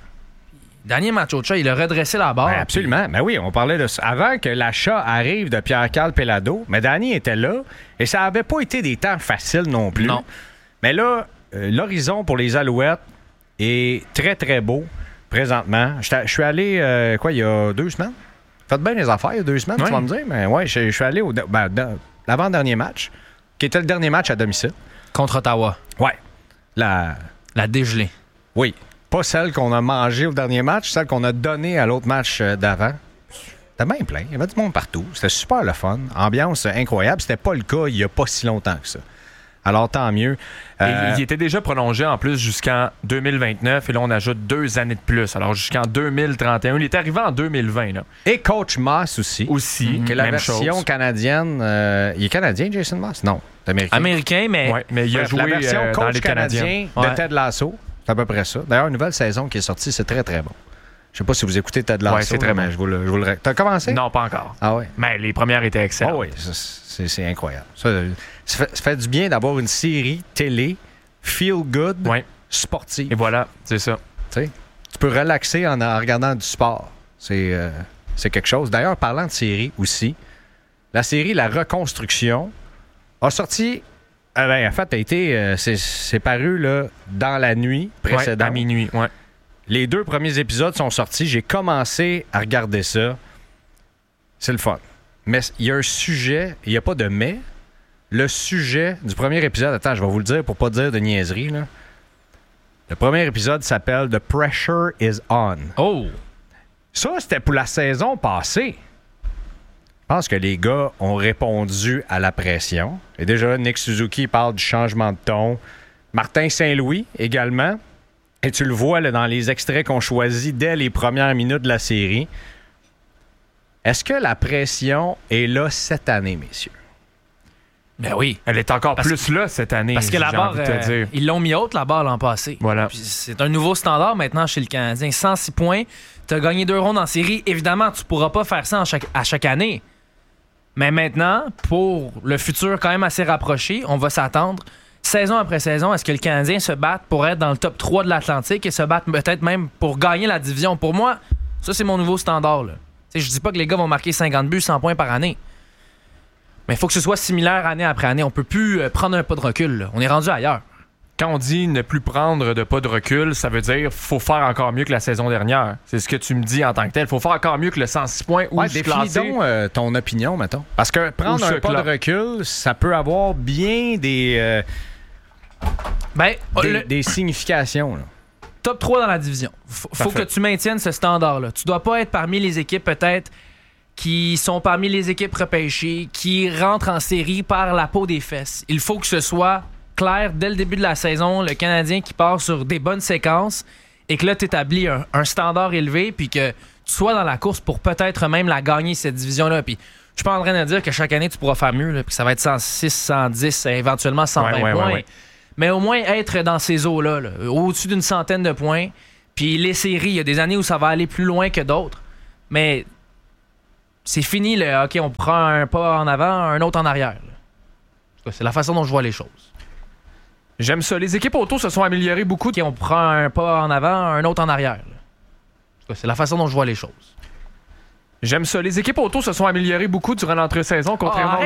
Danny Maciocia, il a redressé la barre. Ben, absolument. Ben oui, on parlait de ça. Avant que l'achat arrive de Pierre-Carl Pelado, mais Danny était là et ça n'avait pas été des temps faciles non plus. Non. Mais là, euh, l'horizon pour les Alouettes est très, très beau présentement. Je suis allé, euh, quoi, il y a deux semaines? Faites bien les affaires, il y a deux semaines, Ouais. tu vas me dire. Mais ouais, je je suis allé au ben, dans- l'avant-dernier match, qui était le dernier match à domicile. Contre Ottawa. Ouais. La... La dégelée. Oui. Pas celle qu'on a mangée au dernier match, celle qu'on a donnée à l'autre match euh, d'avant. C'était bien plein. Il y avait du monde partout. C'était super le fun. Ambiance euh, incroyable. C'était pas le cas il y a pas si longtemps que ça. Alors, tant mieux. Et Euh, il était déjà prolongé en plus jusqu'en deux mille vingt-neuf et là on ajoute deux années de plus. Alors jusqu'en deux mille trente et un. Il est arrivé en deux mille vingt là. Et Coach Moss aussi. Aussi, Qui est la même version chose. canadienne. euh, il est canadien, Jason Moss? Non, c'est américain. Américain, mais Ouais, mais il a Bref, joué la version euh, dans coach les Canadiens. canadien Ouais. de Ted Lasso. C'est à peu près ça. D'ailleurs, une nouvelle saison qui est sortie, c'est très, très bon. Je sais pas si vous écoutez Ted Lasso. Ouais, c'est très mais bon. je vous le, je vous le ré- T'as commencé? Non, pas encore. Ah ouais. Mais les premières étaient Ah excellentes. oui, ça, c'est, c'est incroyable. Ça, ça, fait, ça fait du bien d'avoir une série télé feel good, Ouais. sportive. Et voilà, c'est ça. Tu sais, tu peux relaxer en, en regardant du sport. C'est, euh, c'est quelque chose. D'ailleurs, parlant de série aussi, la série La Reconstruction a sorti. euh, ben, en fait, a été, euh, c'est, c'est paru là, dans la nuit Ouais, précédente. à minuit, ouais. Les deux premiers épisodes sont sortis. J'ai commencé à regarder ça. C'est le fun. Mais il y a un sujet, il n'y a pas de mais. Le sujet du premier épisode, attends, je vais vous le dire pour pas dire de niaiserie. Là. Le premier épisode s'appelle The Pressure is On. oh, Ça, c'était pour la saison passée. Je pense que les gars ont répondu à la pression. Et déjà, Nick Suzuki parle du changement de ton. Martin Saint-Louis également. Et tu le vois là, dans les extraits qu'on choisit dès les premières minutes de la série. Est-ce que la pression est là cette année, messieurs? ben oui. Elle est encore Parce plus là cette année. Parce que la j'ai barre, envie de te euh, dire. ils l'ont mis haute, la barre, l'an passé. Voilà. Puis c'est un nouveau standard maintenant chez le Canadien. cent six points, tu as gagné deux rondes en série. Évidemment, tu pourras pas faire ça en chaque- à chaque année. Mais maintenant, pour le futur quand même assez rapproché, on va s'attendre, saison après saison, à ce que le Canadien se batte pour être dans le top trois de l'Atlantique et se batte peut-être même pour gagner la division. Pour moi, ça, c'est mon nouveau standard. Là. Tu sais, je dis pas que les gars vont marquer cinquante buts, cent points par année. Mais il faut que ce soit similaire année après année. On peut plus euh, prendre un pas de recul. Là. On est rendu ailleurs. quand on dit ne plus prendre de pas de recul, ça veut dire faut faire encore mieux que la saison dernière. C'est ce que tu me dis en tant que tel. Faut faire encore mieux que le cent six points ou Ouais, se définis classer. donc euh, ton opinion, mettons. Parce que prendre Ou un se pas cla- de recul, ça peut avoir bien des, euh, Ben, des, le des significations. Là. top trois dans la division. Faut, faut que Parfait. tu maintiennes ce standard-là. Tu dois pas être parmi les équipes, peut-être, qui sont parmi les équipes repêchées, qui rentrent en série par la peau des fesses. Il faut que ce soit clair dès le début de la saison, le Canadien qui part sur des bonnes séquences et que là, tu établis un, un standard élevé puis que tu sois dans la course pour peut-être même la gagner, cette division-là. Puis je suis pas en train de dire que chaque année, tu pourras faire mieux, là, puis que ça va être cent six, cent dix, éventuellement cent vingt Ouais, ouais, points. ouais, ouais. Mais au moins être dans ces eaux-là, là, au-dessus d'une centaine de points. Puis les séries, il y a des années où ça va aller plus loin que d'autres. Mais c'est fini, le OK, on prend un pas en avant, un autre en arrière. là. En tout cas, c'est la façon dont je vois les choses. J'aime ça. Les équipes autour se sont améliorées beaucoup. OK, on prend un pas en avant, un autre en arrière. là. En tout cas, c'est la façon dont je vois les choses. J'aime ça. Les équipes autour se sont améliorées beaucoup durant l'entre-saison, contrairement Ah,